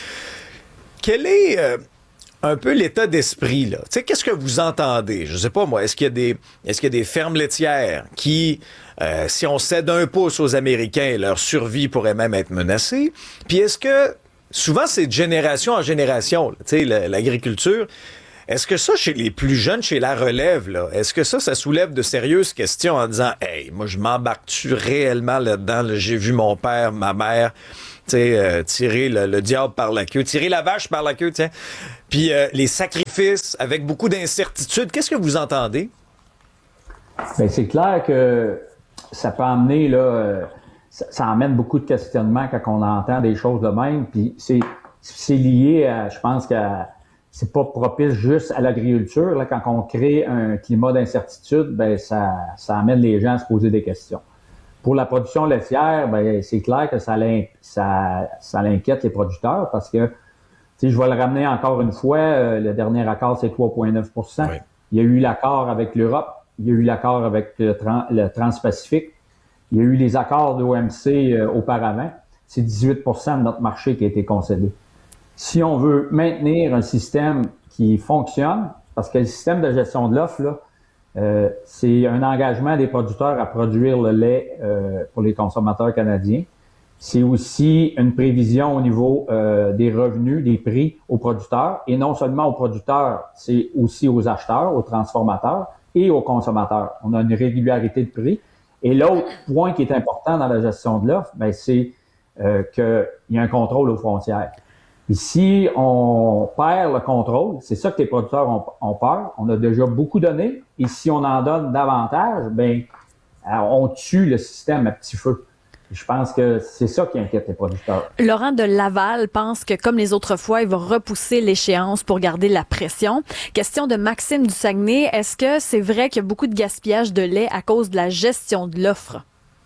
Quel est... Euh, un peu l'état d'esprit, là. Tu sais, qu'est-ce que vous entendez? Je sais pas, moi, est-ce qu'il y a des, est-ce qu'il y a des fermes laitières qui, euh, si on cède un pouce aux Américains, leur survie pourrait même être menacée? Puis est-ce que, souvent, c'est de génération en génération, tu sais, l'agriculture, est-ce que ça, chez les plus jeunes, chez la relève, là, est-ce que ça, ça soulève de sérieuses questions en disant, hey, moi, je m'embarque-tu réellement là-dedans? Là, j'ai vu mon père, ma mère, tu sais, euh, tirer le, le diable par la queue, tirer la vache par la queue, tiens. Puis euh, les sacrifices avec beaucoup d'incertitudes. Qu'est-ce que vous entendez? Bien, c'est clair que ça peut amener, là, euh, ça, ça amène beaucoup de questionnements quand on entend des choses de même. Puis c'est, c'est lié à, je pense que c'est pas propice juste à l'agriculture. Là, quand on crée un climat d'incertitude, ben ça, ça amène les gens à se poser des questions. Pour la production laitière, ben c'est clair que ça, ça, ça l'inquiète les producteurs parce que, tu sais, je vais le ramener encore une fois, euh, le dernier accord, c'est trois virgule neuf pour cent. Oui. Il y a eu l'accord avec l'Europe, il y a eu l'accord avec le, trans, le Trans-Pacifique, il y a eu les accords de l'O M C euh, auparavant. C'est dix-huit pour cent de notre marché qui a été concédé. Si on veut maintenir un système qui fonctionne, parce que le système de gestion de l'offre, là, Euh, c'est un engagement des producteurs à produire le lait euh, pour les consommateurs canadiens. C'est aussi une prévision au niveau euh, des revenus, des prix aux producteurs, et non seulement aux producteurs, c'est aussi aux acheteurs, aux transformateurs et aux consommateurs. On a une régularité de prix. Et l'autre point qui est important dans la gestion de l'offre, ben, c'est euh, qu'il y a un contrôle aux frontières. Et si on perd le contrôle, c'est ça que les producteurs ont, ont peur. On a déjà beaucoup donné. Et si on en donne davantage, ben, on tue le système à petit feu. Je pense que c'est ça qui inquiète les producteurs. Laurent de Laval pense que, comme les autres fois, il va repousser l'échéance pour garder la pression. Question de Maxime du Saguenay. Est-ce que c'est vrai qu'il y a beaucoup de gaspillage de lait à cause de la gestion de l'offre?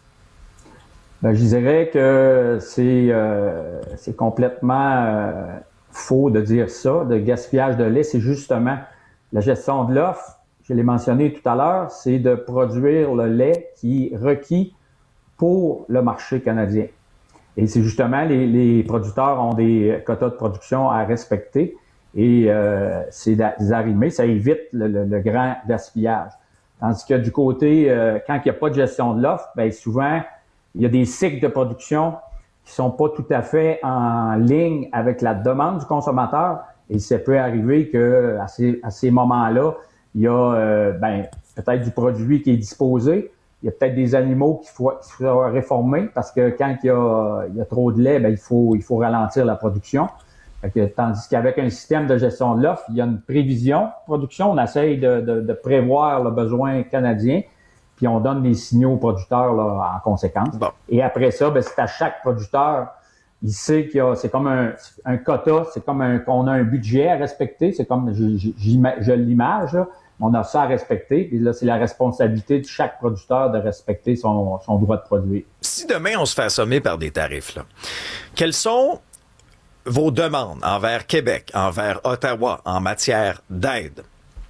Ben, je dirais que c'est euh, c'est complètement euh, faux de dire ça. De gaspillage de lait, c'est justement la gestion de l'offre. Je l'ai mentionné tout à l'heure, c'est de produire le lait qui est requis pour le marché canadien. Et c'est justement les, les producteurs ont des quotas de production à respecter et euh, c'est d'arrimer, ça évite le, le, le grand gaspillage. Tandis que du côté, euh, quand il n'y a pas de gestion de l'offre, bien souvent il y a des cycles de production qui sont pas tout à fait en ligne avec la demande du consommateur et ça peut arriver que à ces, à ces moments-là, il y a euh, ben, peut-être du produit qui est disposé, il y a peut-être des animaux qu'il faut, qu'il faut réformer parce que quand il y a, il y a trop de lait, ben, il faut, il faut ralentir la production. Fait que, tandis qu'avec un système de gestion de l'offre, il y a une prévision de production, on essaye de, de, de prévoir le besoin canadien. Puis on donne des signaux aux producteurs là, en conséquence. Bon. Et après ça, ben, c'est à chaque producteur, il sait qu'il y a, c'est comme un, un quota, c'est comme un, qu'on a un budget à respecter, c'est comme, je, je, je l'image, là, on a ça à respecter, puis là, c'est la responsabilité de chaque producteur de respecter son, son droit de produire. Si demain, on se fait assommer par des tarifs, là, quelles sont vos demandes envers Québec, envers Ottawa, en matière d'aide?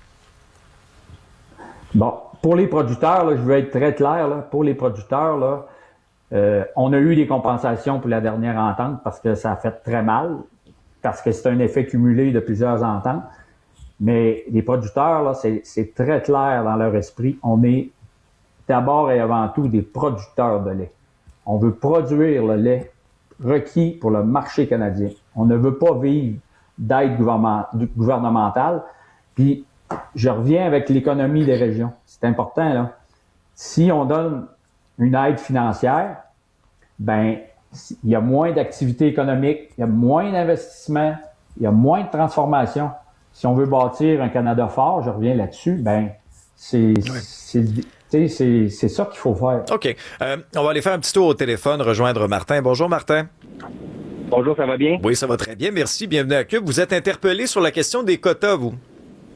Bon. Pour les producteurs, là, je veux être très clair, là, pour les producteurs, là, euh, on a eu des compensations pour la dernière entente parce que ça a fait très mal, parce que c'est un effet cumulé de plusieurs ententes. Mais les producteurs, là, c'est, c'est très clair dans leur esprit. On est d'abord et avant tout des producteurs de lait. On veut produire le lait requis pour le marché canadien. On ne veut pas vivre d'aide gouvernementale. Puis, je reviens avec l'économie des régions. C'est important, là. Si on donne une aide financière, ben, il y a moins d'activité économique, il y a moins d'investissement, il y a moins de transformation. Si on veut bâtir un Canada fort, je reviens là-dessus, ben, c'est, ouais. c'est, c'est, c'est, c'est ça qu'il faut faire. OK. Euh, on va aller faire un petit tour au téléphone, rejoindre Martin. Bonjour, Martin. Bonjour, ça va bien? Oui, ça va très bien. Merci. Bienvenue à Cube. Vous êtes interpellé sur la question des quotas, vous?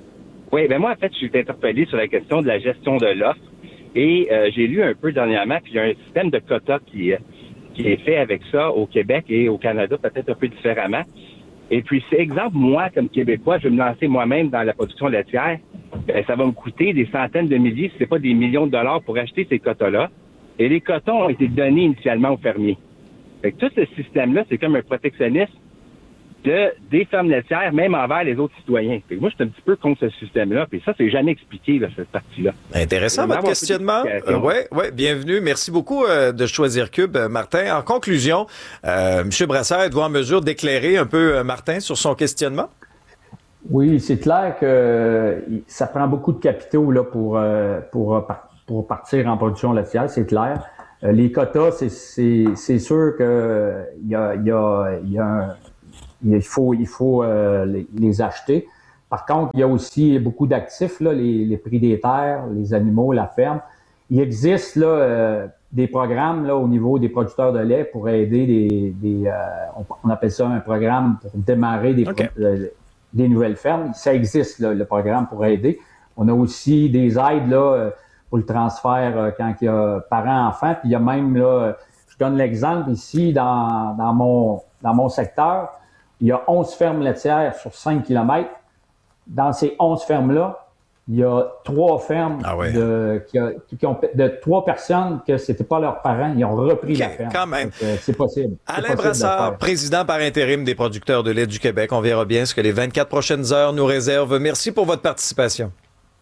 Oui, ben moi, en fait, je suis interpellé sur la question de la gestion de l'offre. Et euh, j'ai lu un peu dernièrement, puis il y a un système de quotas qui, qui est fait avec ça au Québec et au Canada, peut-être un peu différemment. Et puis, c'est exemple, moi, comme Québécois, je vais me lancer moi-même dans la production laitière. Ben, ça va me coûter des centaines de milliers, si ce n'est pas des millions de dollars pour acheter ces quotas-là. Et les quotas ont été donnés initialement aux fermiers. Fait que tout ce système-là, c'est comme un protectionnisme de, des fermes laitières, même envers les autres citoyens. Fait que moi, je suis un petit peu contre ce système-là, puis ça, c'est jamais expliqué, là, cette partie-là. Intéressant, votre questionnement. Euh, oui, ouais, bienvenue. Merci beaucoup euh, de choisir Cube, euh, Martin. En conclusion, euh, M. Brassard, êtes-vous en mesure d'éclairer un peu euh, Martin sur son questionnement? Oui, c'est clair que euh, ça prend beaucoup de capitaux là, pour, euh, pour, pour partir en production laitière, c'est clair. Euh, les quotas, c'est, c'est, c'est sûr qu'il euh, y a, y a, y a un... Il faut, il faut euh, les, les acheter. Par contre, il y a aussi beaucoup d'actifs, là, les, les prix des terres, les animaux, la ferme. Il existe là, euh, des programmes là, au niveau des producteurs de lait pour aider des... des euh, on, on appelle ça un programme pour démarrer des, okay. pro, euh, des nouvelles fermes. Ça existe, là, le programme pour aider. On a aussi des aides là, pour le transfert euh, quand il y a parents-enfants. Puis il y a même, là, je donne l'exemple ici, dans, dans, mon, dans mon secteur, il y a onze fermes laitières sur cinq kilomètres. Dans ces onze fermes-là, il y a trois fermes ah ouais. de, qui, a, qui ont, de trois personnes que c'était pas leurs parents, ils ont repris okay, la ferme. Quand même. Donc, c'est possible. Alain c'est possible Brassard, président par intérim des producteurs de lait du Québec. On verra bien ce que les vingt-quatre prochaines heures nous réservent. Merci pour votre participation.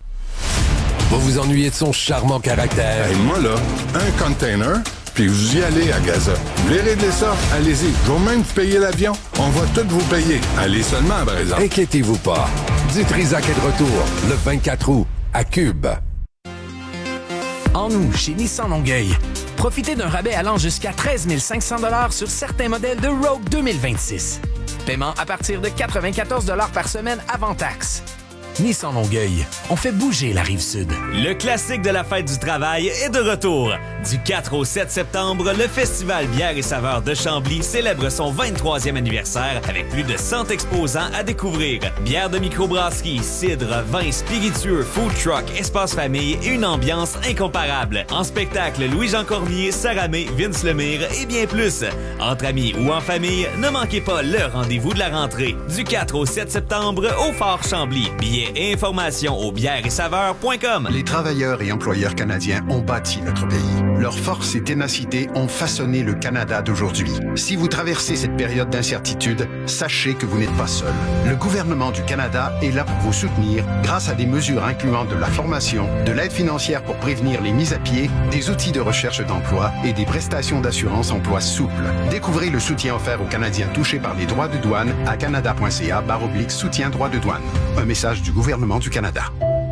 Vous vous ennuyez de son charmant caractère. Hey, moi, là, un container, puis vous y allez à Gaza. Vous voulez régler ça? Allez-y. Je vais même payer l'avion. On va tout vous payer. Allez seulement, par exemple. Inquiétez-vous pas. Du Trisac est de retour le vingt-quatre août à Cube. En août, chez Nissan Longueuil, profitez d'un rabais allant jusqu'à treize mille cinq cents dollars sur certains modèles de Rogue deux mille vingt-six. Paiement à partir de quatre-vingt-quatorze dollars par semaine avant taxe. Nissan Longueuil, on fait bouger la Rive-Sud. Le classique de la fête du travail est de retour. Du quatre au sept septembre, le Festival Bière et Saveurs de Chambly célèbre son vingt-troisième anniversaire avec plus de cent exposants à découvrir. Bière de microbrasserie, cidre, vin, spiritueux, food truck, espace famille et une ambiance incomparable. En spectacle, Louis-Jean Cormier, Sarah May, Vince Lemire et bien plus. Entre amis ou en famille, ne manquez pas le rendez-vous de la rentrée. Du quatre au sept septembre au Fort Chambly. Billets et informations au bière et saveurs point com. Les travailleurs et employeurs canadiens ont bâti notre pays. Leur force et ténacité ont façonné le Canada d'aujourd'hui. Si vous traversez cette période d'incertitude, sachez que vous n'êtes pas seul. Le gouvernement du Canada est là pour vous soutenir grâce à des mesures incluant de la formation, de l'aide financière pour prévenir les mises à pied, des outils de recherche d'emploi et des prestations d'assurance emploi souples. Découvrez le soutien offert aux Canadiens touchés par les droits de douane à canada.ca barre oblique soutien droits de douane. Un message du gouvernement du Canada.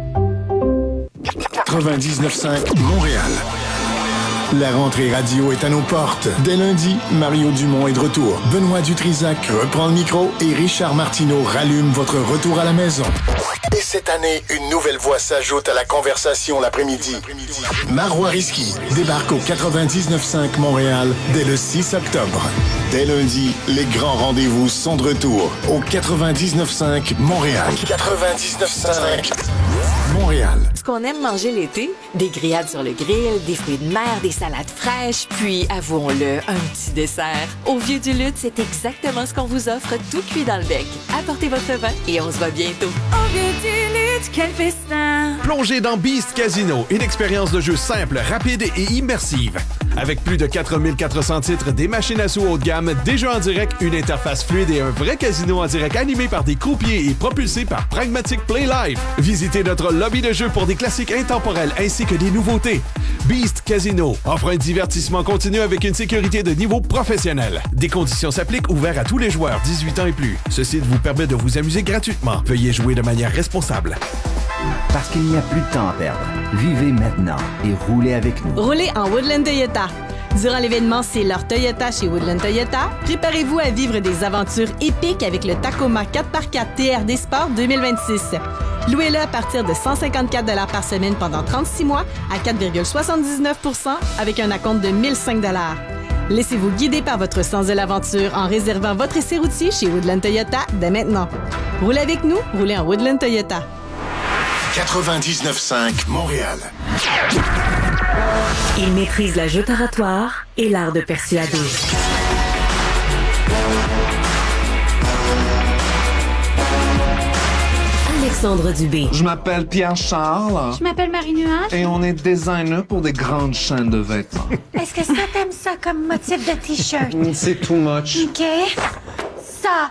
quatre-vingt-dix-neuf cinq Montréal. La rentrée radio est à nos portes. Dès lundi, Mario Dumont est de retour. Benoît Dutrisac reprend le micro et Richard Martineau rallume votre retour à la maison. Et cette année, une nouvelle voix s'ajoute à la conversation l'après-midi. Marois Risky débarque au quatre-vingt-dix-neuf cinq Montréal dès le six octobre. Dès lundi, les grands rendez-vous sont de retour au quatre-vingt-dix-neuf cinq Montréal. quatre-vingt-dix-neuf cinq Montréal. Ce qu'on aime manger l'été, des grillades sur le grill, des fruits de mer, des salades fraîches, puis, avouons-le, un petit dessert. Au Vieux du Lutte, c'est exactement ce qu'on vous offre, tout cuit dans le bec. Apportez votre vin et on se voit bientôt. Au Vieux du Lutte, quel festin! Plongez dans Beast Casino, une expérience de jeu simple, rapide et immersive. Avec plus de quatre mille quatre cents titres, des machines à sous haut de gamme, des jeux en direct, une interface fluide et un vrai casino en direct animé par des croupiers et propulsé par Pragmatic Play Live. Visitez notre lobby de jeu pour des classiques intemporels ainsi que des nouveautés. Beast Casino offre un divertissement continu avec une sécurité de niveau professionnel. Des conditions s'appliquent, ouverts à tous les joueurs dix-huit ans et plus. Ce site vous permet de vous amuser gratuitement. Veuillez jouer de manière responsable. Parce qu'il n'y a plus de temps à perdre. Vivez maintenant et roulez avec nous. Roulez en Woodland Toyota. Durant l'événement C'est leur Toyota chez Woodland Toyota, préparez-vous à vivre des aventures épiques avec le Tacoma quatre par quatre T R D Sport deux mille vingt-six. Louez-le à partir de cent cinquante-quatre dollars par semaine pendant trente-six mois à quatre virgule soixante-dix-neuf pour cent avec un acompte de mille cinq dollars. Laissez-vous guider par votre sens de l'aventure en réservant votre essai routier chez Woodland Toyota dès maintenant. Roulez avec nous, roulez en Woodland Toyota. quatre-vingt-dix-neuf cinq Montréal. Il maîtrise la jeu oratoire et l'art de persuader. Alexandre Dubé. Je m'appelle Pierre-Charles. Je m'appelle Marie-Nuage. Et on est designer pour des grandes chaînes de vêtements. Est-ce que ça t'aimes ça comme motif de t-shirt? C'est too much. OK. Ça.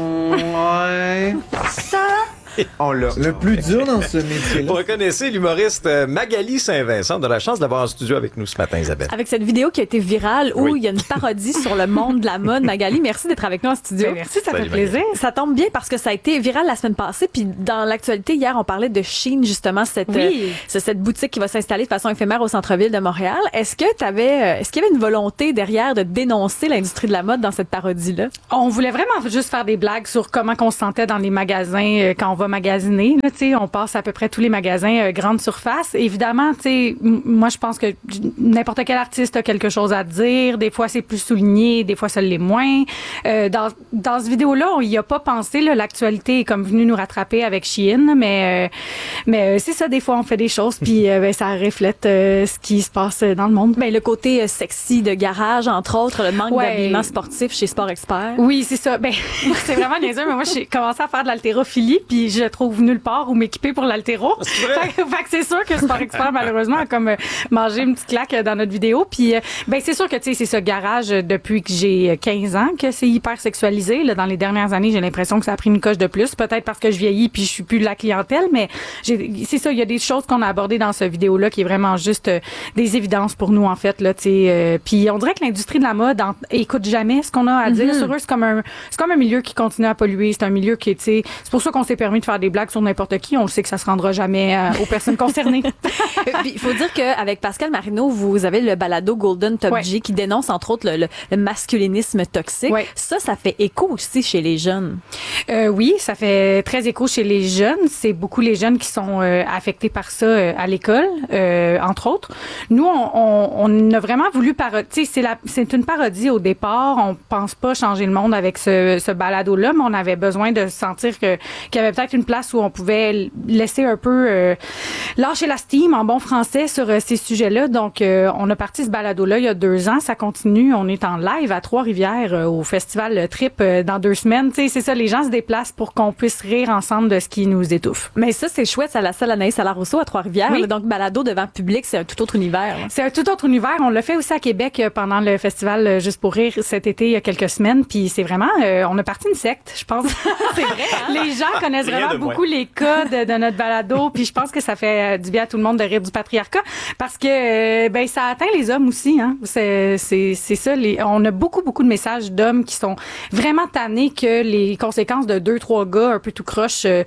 Ouais. Ça. On l'a. Le plus dur dans ce métier-là. Vous reconnaissez l'humoriste Magali Saint-Vincent. On a la chance d'avoir en studio avec nous ce matin, Isabelle. Avec cette vidéo qui a été virale où oui. il y a une parodie sur le monde de la mode. Magali, merci d'être avec nous en studio. Ben merci, ça Salut, fait plaisir. Magali. Ça tombe bien parce que ça a été viral la semaine passée. Puis dans l'actualité, hier, on parlait de Shein, justement, cette, oui. euh, cette boutique qui va s'installer de façon éphémère au centre-ville de Montréal. Est-ce que t'avais, euh, est-ce qu'il y avait une volonté derrière de dénoncer l'industrie de la mode dans cette parodie-là? On voulait vraiment juste faire des blagues sur comment on se sentait dans les magasins euh, quand on va magasiner. Là, t'sais, on passe à peu près tous les magasins euh, grande surface. Évidemment, t'sais, m- moi, je pense que n'importe quel artiste a quelque chose à dire. Des fois, c'est plus souligné, des fois, ça l'est moins. Euh, dans, dans cette vidéo-là, on y a pas pensé. Là, l'actualité est comme venue nous rattraper avec Shein, mais, euh, mais euh, c'est ça, des fois, on fait des choses, puis euh, ben, ça reflète euh, ce qui se passe dans le monde. Ben, le côté euh, sexy de garage, entre autres, le manque Ouais. d'habillement sportif chez Sport Expert. Oui, c'est ça. Ben, c'est vraiment niaiseux, mais moi, j'ai commencé à faire de l'haltérophilie, puis je trouve nulle part où m'équiper pour l'haltéro. C'est vrai? Fait, fait que c'est sûr que Sport Expert, malheureusement, a comme euh, mangé une petite claque euh, dans notre vidéo. Puis, euh, ben, c'est sûr que, tu sais, c'est ce garage euh, depuis que j'ai quinze ans que c'est hyper sexualisé. Là, dans les dernières années, j'ai l'impression que ça a pris une coche de plus. Peut-être parce que je vieillis puis je suis plus de la clientèle, mais j'ai, c'est ça, il y a des choses qu'on a abordées dans ce vidéo-là qui est vraiment juste euh, des évidences pour nous, en fait, là, tu sais. Euh, puis on dirait que l'industrie de la mode en, écoute jamais ce qu'on a à dire Mm-hmm. sur eux. C'est comme un, c'est comme un milieu qui continue à polluer. C'est un milieu qui, tu sais, c'est pour ça qu'on s'est permis de faire des blagues sur n'importe qui. On le sait que ça se rendra jamais euh, aux personnes concernées. Il faut dire qu'avec Pascal Marino, vous avez le balado Golden Top Ouais. G qui dénonce entre autres le, le, le masculinisme toxique. Ouais. Ça, ça fait écho aussi chez les jeunes. Euh, oui, ça fait très écho chez les jeunes. C'est beaucoup les jeunes qui sont euh, affectés par ça euh, à l'école, euh, entre autres. Nous, on, on, on a vraiment voulu parodier. C'est, la, c'est une parodie au départ. On pense pas changer le monde avec ce, ce balado-là, mais on avait besoin de sentir que, qu'il y avait peut-être une place où on pouvait laisser un peu euh, lâcher la steam en bon français sur euh, ces sujets-là. Donc, euh, on a parti ce balado-là il y a deux ans. Ça continue. On est en live à Trois-Rivières euh, au festival Trip euh, dans deux semaines. Tu sais, c'est ça, les gens se déplacent pour qu'on puisse rire ensemble de ce qui nous étouffe. Mais ça, c'est chouette. C'est à la salle Anaïs Salarosso à Trois-Rivières. Oui. Là, donc, balado devant public, c'est un tout autre univers. Là. C'est un tout autre univers. On l'a fait aussi à Québec euh, pendant le festival euh, Juste pour rire cet été, il y a quelques semaines. Puis c'est vraiment, euh, on a parti une secte, je pense. C'est vrai, hein? Les gens connaissent Rien vraiment de moins. beaucoup les codes de notre balado. Puis je pense que ça fait euh, du bien à tout le monde de rire du patriarcat parce que euh, ben ça atteint les hommes aussi. Hein. C'est, c'est, c'est ça. Les, on a beaucoup, beaucoup de messages d'hommes qui sont vraiment tannés que les conséquences de deux, trois gars un peu tout croche, euh,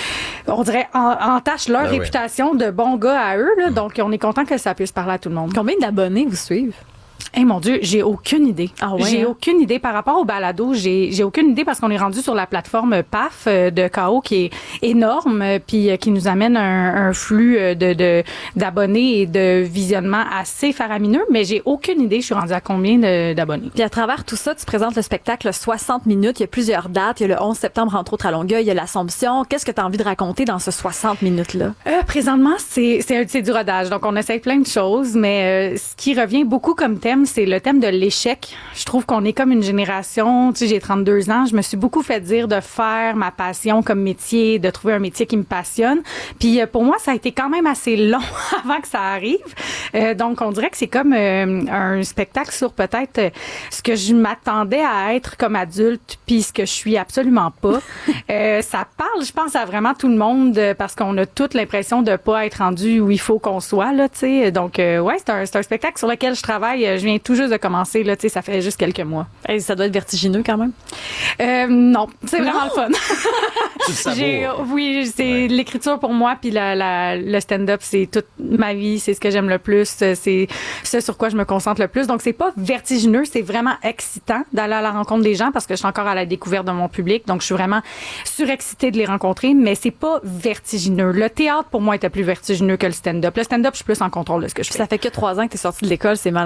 on dirait, en, entachent leur Ben oui. réputation de bons gars à eux. Là. Donc, on est content que ça puisse parler à tout le monde. Combien d'abonnés vous suivent? Eh mon Dieu, j'ai aucune idée. Ah ouais, j'ai hein? aucune idée par rapport au balado. J'ai j'ai aucune idée parce qu'on est rendu sur la plateforme P A F euh, de K O qui est énorme euh, puis euh, qui nous amène un, un flux euh, de de d'abonnés et de visionnement assez faramineux. Mais j'ai aucune idée. Je suis rendue à combien de, d'abonnés. Puis à travers tout ça, tu présentes le spectacle soixante minutes. Il y a plusieurs dates. Il y a le onze septembre, entre autres, à Longueuil. Il y a l'Assomption. Qu'est-ce que tu as envie de raconter dans ce soixante minutes-là? Euh, présentement, c'est c'est c'est du rodage. Donc on essaye plein de choses, mais euh, ce qui revient beaucoup comme thème, c'est le thème de l'échec. Je trouve qu'on est comme une génération, tu sais, j'ai trente-deux ans, je me suis beaucoup fait dire de faire ma passion comme métier, de trouver un métier qui me passionne. Puis euh, pour moi, ça a été quand même assez long avant que ça arrive. Euh, donc on dirait que c'est comme euh, un spectacle sur peut-être euh, ce que je m'attendais à être comme adulte, puis ce que je suis absolument pas. euh, ça parle, je pense, à vraiment tout le monde euh, parce qu'on a toute l'impression de pas être rendu où il faut qu'on soit là, tu sais. Donc euh, ouais, c'est un c'est un spectacle sur lequel je travaille. Je viens tout juste de commencer là, tu sais, ça fait juste quelques mois. Hey, ça doit être vertigineux quand même. Euh, non, c'est Non? vraiment le fun. Tu le savoures. J'ai, oui, c'est Ouais. l'écriture pour moi, puis la, la, le stand-up, c'est toute ma vie, c'est ce que j'aime le plus, c'est ce sur quoi je me concentre le plus. Donc c'est pas vertigineux, c'est vraiment excitant d'aller à la rencontre des gens parce que je suis encore à la découverte de mon public, donc je suis vraiment surexcitée de les rencontrer, mais c'est pas vertigineux. Le théâtre pour moi était plus vertigineux que le stand-up. Le stand-up, je suis plus en contrôle de ce que je fais. Ça fait que trois ans que tu es sortie de l'école, c'est malade.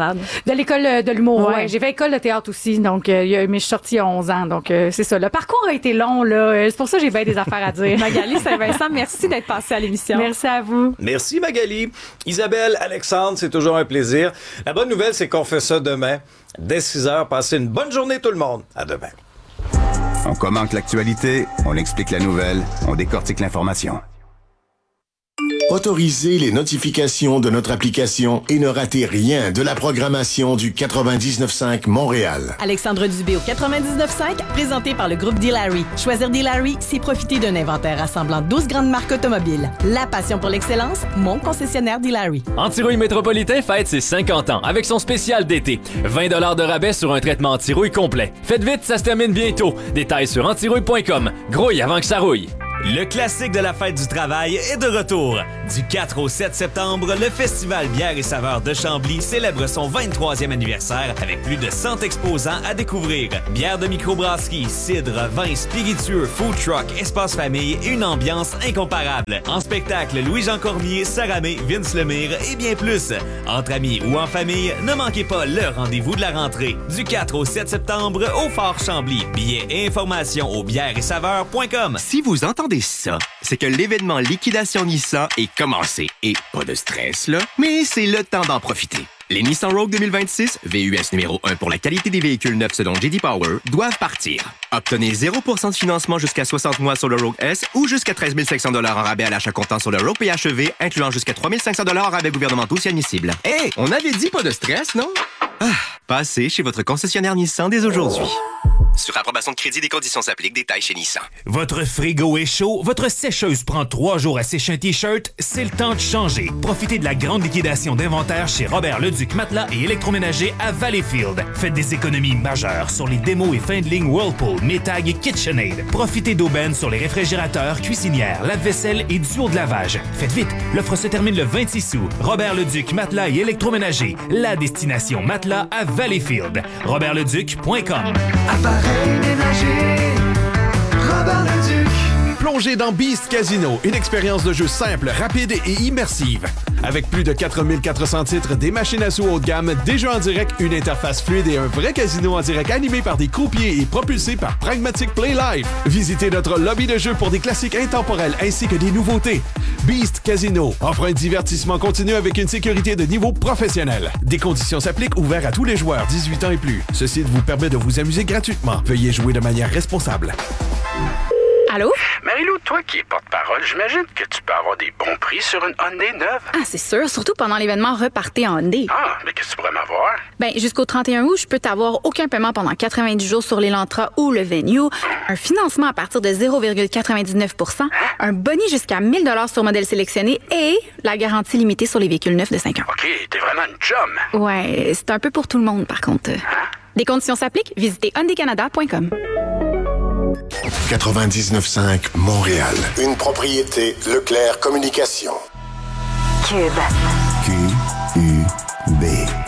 De l'école de l'humour, Ouais. ouais. J'ai fait école de théâtre aussi, donc euh, mais je suis sortie à onze ans, donc euh, c'est ça. Le parcours a été long, là. Euh, C'est pour ça que j'ai bien des affaires à dire. Magali Saint-Vincent, merci d'être passée à l'émission. Merci à vous. Merci Magali. Isabelle, Alexandre, c'est toujours un plaisir. La bonne nouvelle, c'est qu'on fait ça demain, dès six heures. Passez une bonne journée tout le monde. À demain. On commente l'actualité, on explique la nouvelle, on décortique l'information. Autorisez les notifications de notre application et ne ratez rien de la programmation du quatre-vingt-dix-neuf cinq Montréal. Alexandre Dubé au quatre-vingt-dix-neuf cinq, présenté par le groupe D-Larry. Choisir D-Larry, c'est profiter d'un inventaire rassemblant douze grandes marques automobiles. La passion pour l'excellence, mon concessionnaire D-Larry. Antirouille Métropolitain fête ses cinquante ans avec son spécial d'été. vingt dollars de rabais sur un traitement antirouille complet. Faites vite, ça se termine bientôt. Détails sur antirouille point com. Grouille avant que ça rouille. Le classique de la fête du travail est de retour. Du quatre au sept septembre, le Festival Bière et Saveurs de Chambly célèbre son vingt-troisième anniversaire avec plus de cent exposants à découvrir. Bière de microbrasserie, cidre, vin, spiritueux, food truck, espace famille et une ambiance incomparable. En spectacle, Louis-Jean Cormier, Sarah May, Vince Lemire et bien plus. Entre amis ou en famille, ne manquez pas le rendez-vous de la rentrée. Du quatre au sept septembre au Fort Chambly. Billets et informations au bière et saveurs point com. Si vous entendez ça, c'est que l'événement Liquidation Nissan est commencé. Et pas de stress, là, mais c'est le temps d'en profiter. Les Nissan Rogue deux mille vingt-six, V U S numéro un pour la qualité des véhicules neufs selon J D Power, doivent partir. Obtenez zéro pour cent de financement jusqu'à soixante mois sur le Rogue S ou jusqu'à treize mille cinq cents dollars en rabais à l'achat comptant sur le Rogue P H E V, incluant jusqu'à trois mille cinq cents dollars en rabais gouvernementaux si admissible. Hé, hey, on avait dit pas de stress, non? Ah, passez chez votre concessionnaire Nissan dès aujourd'hui. Sur approbation de crédit, des conditions s'appliquent. Détails chez Nissan. Votre frigo est chaud, votre sécheuse prend trois jours à sécher un T-shirt, c'est le temps de changer. Profitez de la grande liquidation d'inventaire chez Robert Leduc Matelas et Électroménager à Valleyfield. Faites des économies majeures sur les démos et fins de ligne Whirlpool, Maytag et KitchenAid. Profitez d'aubaines sur les réfrigérateurs, cuisinières, lave-vaisselle et duos de lavage. Faites vite, l'offre se termine le vingt-six août. Robert Leduc Matelas et Électroménager, la destination matelas à Valleyfield. robert leduc point com. Robert Leduc. Plongez dans Beast Casino, une expérience de jeu simple, rapide et immersive. Avec plus de quatre mille quatre cents titres, des machines à sous haut de gamme, des jeux en direct, une interface fluide et un vrai casino en direct animé par des croupiers et propulsé par Pragmatic Play Live. Visitez notre lobby de jeu pour des classiques intemporels ainsi que des nouveautés. Beast Casino offre un divertissement continu avec une sécurité de niveau professionnel. Des conditions s'appliquent, ouvert à tous les joueurs dix-huit ans et plus. Ce site vous permet de vous amuser gratuitement. Veuillez jouer de manière responsable. Allô? Marie-Lou, toi qui es porte-parole, j'imagine que tu peux avoir des bons prix sur une Hyundai neuve. Ah, c'est sûr, surtout pendant l'événement Repartez en Hyundai. Ah, mais qu'est-ce que tu pourrais m'avoir? Ben, jusqu'au trente et un août, je peux t'avoir aucun paiement pendant quatre-vingt-dix jours sur l'Elantra ou le Venue, un financement à partir de zéro virgule quatre-vingt-dix-neuf pour cent, un boni jusqu'à mille dollars sur modèle sélectionné et la garantie limitée sur les véhicules neufs de cinq ans. OK, t'es vraiment une chum. Ouais, c'est un peu pour tout le monde, par contre. Hein? Des conditions s'appliquent, visitez hyundai canada point com. quatre-vingt-dix-neuf cinq Montréal. Une propriété Leclerc Communication. Cube. Q U B.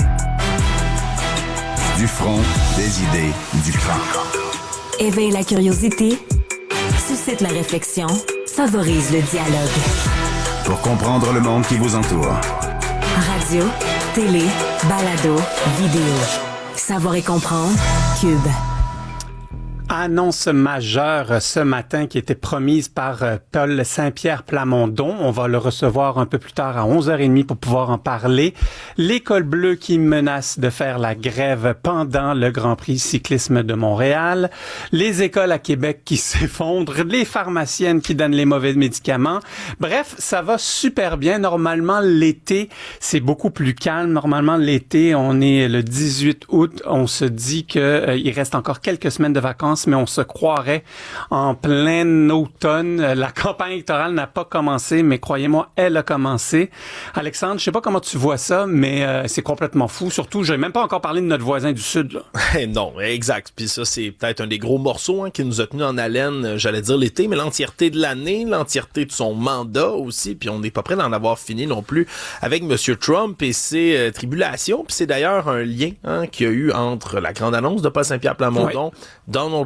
Du front, des idées, du cran. Éveille la curiosité, suscite la réflexion, favorise le dialogue. Pour comprendre le monde qui vous entoure. Radio, télé, balado, vidéo. Savoir et comprendre, Cube. Annonce majeure ce matin qui était promise par Paul Saint-Pierre Plamondon. On va le recevoir un peu plus tard à onze heures trente pour pouvoir en parler. L'école bleue qui menace de faire la grève pendant le Grand Prix cyclisme de Montréal. Les écoles à Québec qui s'effondrent. Les pharmaciennes qui donnent les mauvais médicaments. Bref, ça va super bien. Normalement, l'été, c'est beaucoup plus calme. Normalement, l'été, on est le dix-huit août. On se dit que euh, il reste encore quelques semaines de vacances, mais on se croirait en plein automne. La campagne électorale n'a pas commencé, mais croyez-moi, elle a commencé. Alexandre, je sais pas comment tu vois ça, mais euh, c'est complètement fou. Surtout, je n'ai même pas encore parlé de notre voisin du Sud. Là. Non, exact. Puis ça, c'est peut-être un des gros morceaux hein, qui nous a tenus en haleine, j'allais dire l'été, mais l'entièreté de l'année, l'entièreté de son mandat aussi. Puis on n'est pas prêt d'en avoir fini non plus avec M. Trump et ses euh, tribulations. Puis c'est d'ailleurs un lien hein, qu'il y a eu entre la grande annonce de Paul Saint-Pierre Plamondon, oui. Donald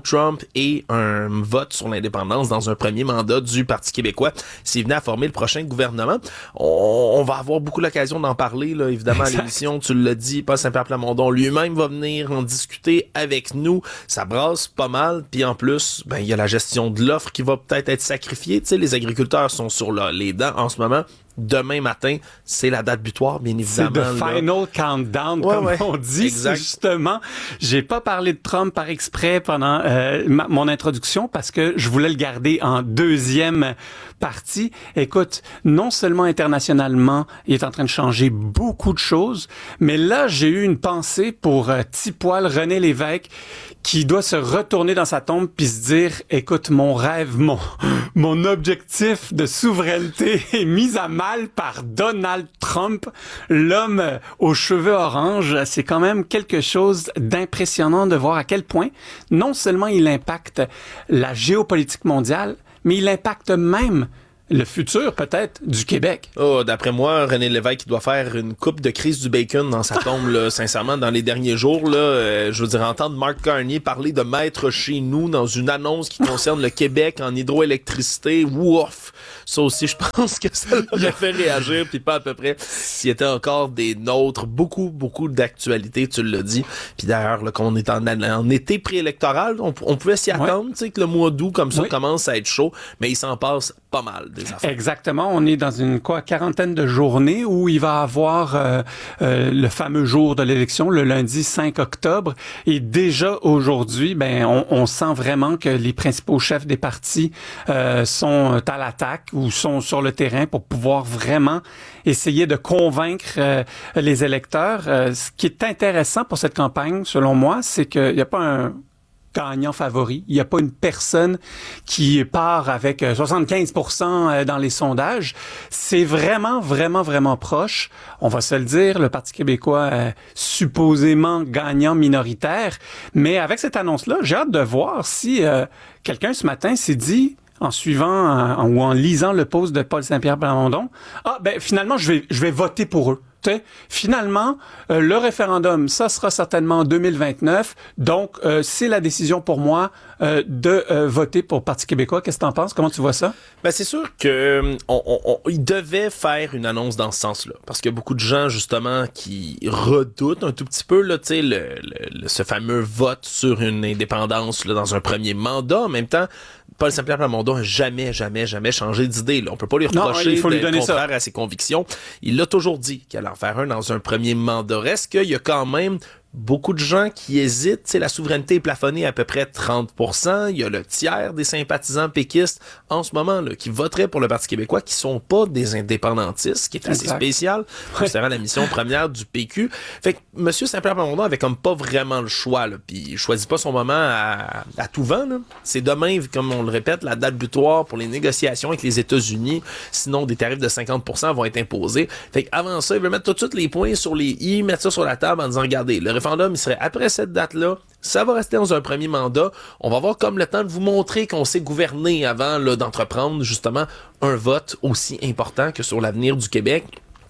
Trump et un vote sur l'indépendance dans un premier mandat du Parti québécois s'il venait à former le prochain gouvernement. On, on va avoir beaucoup l'occasion d'en parler, là, évidemment, exact. À l'émission. Tu l'as dit, Paul Saint-Pierre Plamondon lui-même va venir en discuter avec nous. Ça brasse pas mal. Puis en plus, ben il y a la gestion de l'offre qui va peut-être être sacrifiée. Tu sais, les agriculteurs sont sur là, les dents en ce moment. Demain matin, c'est la date butoir, bien évidemment. C'est le final countdown, ouais, comme ouais. on dit. Exact. Justement, j'ai pas parlé de Trump par exprès pendant euh, ma, mon introduction parce que je voulais le garder en deuxième partie. Écoute, non seulement internationalement, il est en train de changer beaucoup de choses, mais là, j'ai eu une pensée pour euh, petit poil René Lévesque qui doit se retourner dans sa tombe puis se dire, écoute, mon rêve, mon, mon objectif de souveraineté est mis à mal par Donald Trump, l'homme aux cheveux orange. C'est quand même quelque chose d'impressionnant de voir à quel point non seulement il impacte la géopolitique mondiale, mais il impacte même le futur, peut-être, du Québec. Oh, d'après moi, René Lévesque, il doit faire une coupe de crise du bacon dans sa tombe, là, sincèrement, dans les derniers jours. Là, euh, je veux dire, entendre Marc Garnier parler de maître chez nous dans une annonce qui concerne le Québec en hydroélectricité, ouf! Ça aussi, je pense que ça l'aurait fait réagir, puis pas à peu près s'il y était encore des nôtres. Beaucoup, beaucoup d'actualités, tu l'as dit. Puis d'ailleurs, là, quand on est en, en été préélectoral, on, on pouvait s'y attendre, ouais. Tu sais, que le mois d'août, comme ça, oui. Commence à être chaud, mais il s'en passe pas mal. Exactement. On est dans une quoi quarantaine de journées où il va avoir euh, euh, le fameux jour de l'élection, le lundi cinq octobre. Et déjà aujourd'hui, ben on, on sent vraiment que les principaux chefs des partis euh, sont à l'attaque ou sont sur le terrain pour pouvoir vraiment essayer de convaincre euh, les électeurs. Euh, ce qui est intéressant pour cette campagne, selon moi, c'est qu'il n'y a pas un gagnant favori. Il n'y a pas une personne qui part avec soixante-quinze pour cent dans les sondages. C'est vraiment, vraiment, vraiment proche. On va se le dire, le Parti québécois est supposément gagnant minoritaire. Mais avec cette annonce-là, j'ai hâte de voir si euh, quelqu'un ce matin s'est dit, en suivant en, ou en lisant le post de Paul Saint-Pierre Plamondon, ah ben finalement, je vais, je vais voter pour eux. T'sais, finalement, euh, le référendum, ça sera certainement en deux mille vingt-neuf. Donc, euh, c'est la décision pour moi euh, de euh, voter pour Parti québécois. Qu'est-ce que t'en penses? Comment tu vois ça? Ben, c'est sûr que on, on, on, il devait faire une annonce dans ce sens-là. Parce qu'il y a beaucoup de gens, justement, qui redoutent un tout petit peu là, le, le, le, ce fameux vote sur une indépendance là, dans un premier mandat. En même temps, Paul Saint-Pierre Plamondon n'a jamais, jamais, jamais changé d'idée. Là. On peut pas lui reprocher d'être contraire ça. à ses convictions. Il l'a toujours dit qu'il allait en faire un dans un premier mandat. Reste qu'il y a quand même beaucoup de gens qui hésitent. Tu sais, la souveraineté est plafonnée à peu près trente pour cent. Il y a le tiers des sympathisants péquistes en ce moment là, qui voteraient pour le Parti québécois, qui sont pas des indépendantistes, ce qui est assez exact. spécial, considérant la mission première du P Q. Fait que M. Saint-Pierre Plamondon avait comme pas vraiment le choix. Là, puis il choisit pas son moment à, à tout vent. Là. C'est demain, comme on le répète, la date butoir pour les négociations avec les États-Unis. Sinon, des tarifs de cinquante pour cent vont être imposés. Fait qu'avant ça, il veut mettre tout de suite les points sur les i, mettre ça sur la table en disant, regardez, le référendum, il serait après cette date-là. Ça va rester dans un premier mandat. On va avoir comme le temps de vous montrer qu'on sait gouverner avant là, d'entreprendre justement un vote aussi important que sur l'avenir du Québec.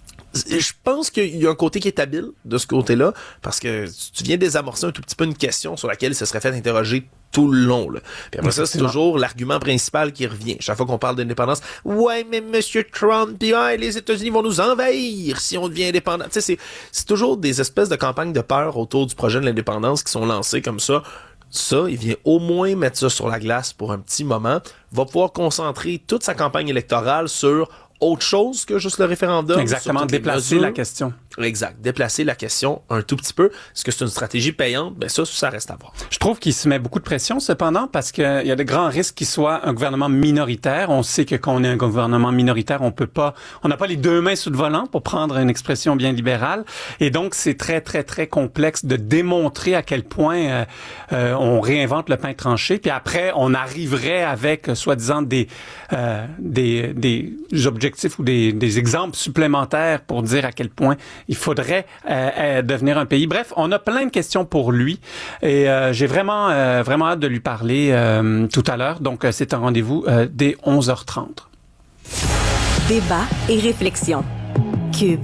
Je pense qu'il y a un côté qui est habile de ce côté-là, parce que tu viens désamorcer un tout petit peu une question sur laquelle il se serait fait interroger tout le long. Là. Puis après ça, c'est toujours l'argument principal qui revient. Chaque fois qu'on parle d'indépendance, ouais, mais Monsieur Trump, puis ouais, les États-Unis vont nous envahir si on devient indépendant. Tu sais, c'est, c'est toujours des espèces de campagnes de peur autour du projet de l'indépendance qui sont lancées comme ça. Ça, il vient au moins mettre ça sur la glace pour un petit moment, va pouvoir concentrer toute sa campagne électorale sur autre chose que juste le référendum. Exactement, déplacer la question. Exact, déplacer la question un tout petit peu. Est-ce que c'est une stratégie payante? Ben ça, ça reste à voir. Je trouve qu'il se met beaucoup de pression, cependant, parce qu'il y a de grands risques qu'il soit un gouvernement minoritaire. On sait que quand on est un gouvernement minoritaire, on peut pas, on n'a pas les deux mains sous le volant, pour prendre une expression bien libérale. Et donc, c'est très, très, très complexe de démontrer à quel point euh, euh, on réinvente le pain tranché. Puis après, on arriverait avec, euh, soi-disant, des, euh, des, des objectifs ou des, des exemples supplémentaires pour dire à quel point il faudrait euh, euh, devenir un pays. Bref, on a plein de questions pour lui et euh, j'ai vraiment, euh, vraiment hâte de lui parler euh, tout à l'heure. Donc, euh, c'est un rendez-vous euh, dès onze heures trente. Débat et réflexion. Cube.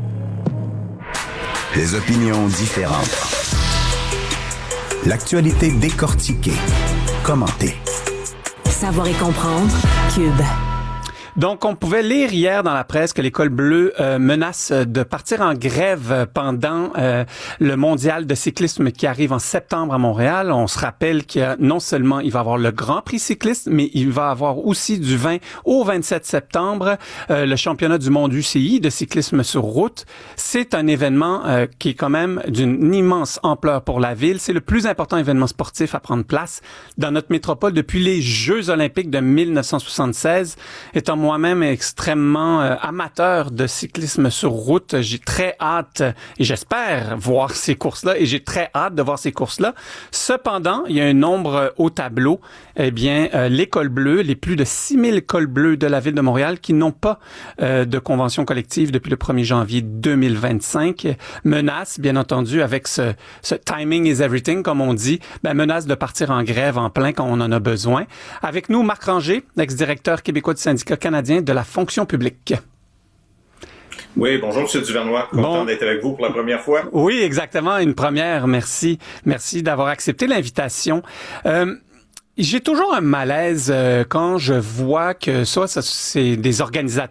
Les opinions différentes. L'actualité décortiquée. commenté. Savoir et comprendre, Cube. Donc, on pouvait lire hier dans la presse que l'École bleue euh, menace de partir en grève pendant euh, le mondial de cyclisme qui arrive en septembre à Montréal. On se rappelle qu'il y a, non seulement il va y avoir le Grand Prix cycliste, mais il va y avoir aussi du vingt au vingt-sept septembre euh, le championnat du monde U C I de cyclisme sur route. C'est un événement euh, qui est quand même d'une immense ampleur pour la ville. C'est le plus important événement sportif à prendre place dans notre métropole depuis les Jeux olympiques de mille neuf cent soixante-seize. Étant moi-même extrêmement euh, amateur de cyclisme sur route, j'ai très hâte et j'espère voir ces courses-là et j'ai très hâte de voir ces courses-là. Cependant, il y a un nombre au tableau. Eh bien, euh, l'École bleue, les plus de six mille écoles bleues de la ville de Montréal qui n'ont pas euh, de convention collective depuis le premier janvier deux mille vingt-cinq menacent, bien entendu, avec ce, ce timing is everything, comme on dit, ben, menacent de partir en grève en plein quand on en a besoin. Avec nous, Marc Ranger, ex-directeur québécois du syndicat canadien de la fonction publique. Oui, bonjour, M. Duvernois. Content bon. d'être avec vous pour la première fois. Oui, exactement, une première. Merci. Merci d'avoir accepté l'invitation. Euh, J'ai toujours un malaise euh, quand je vois que soit ça, c'est des organisateurs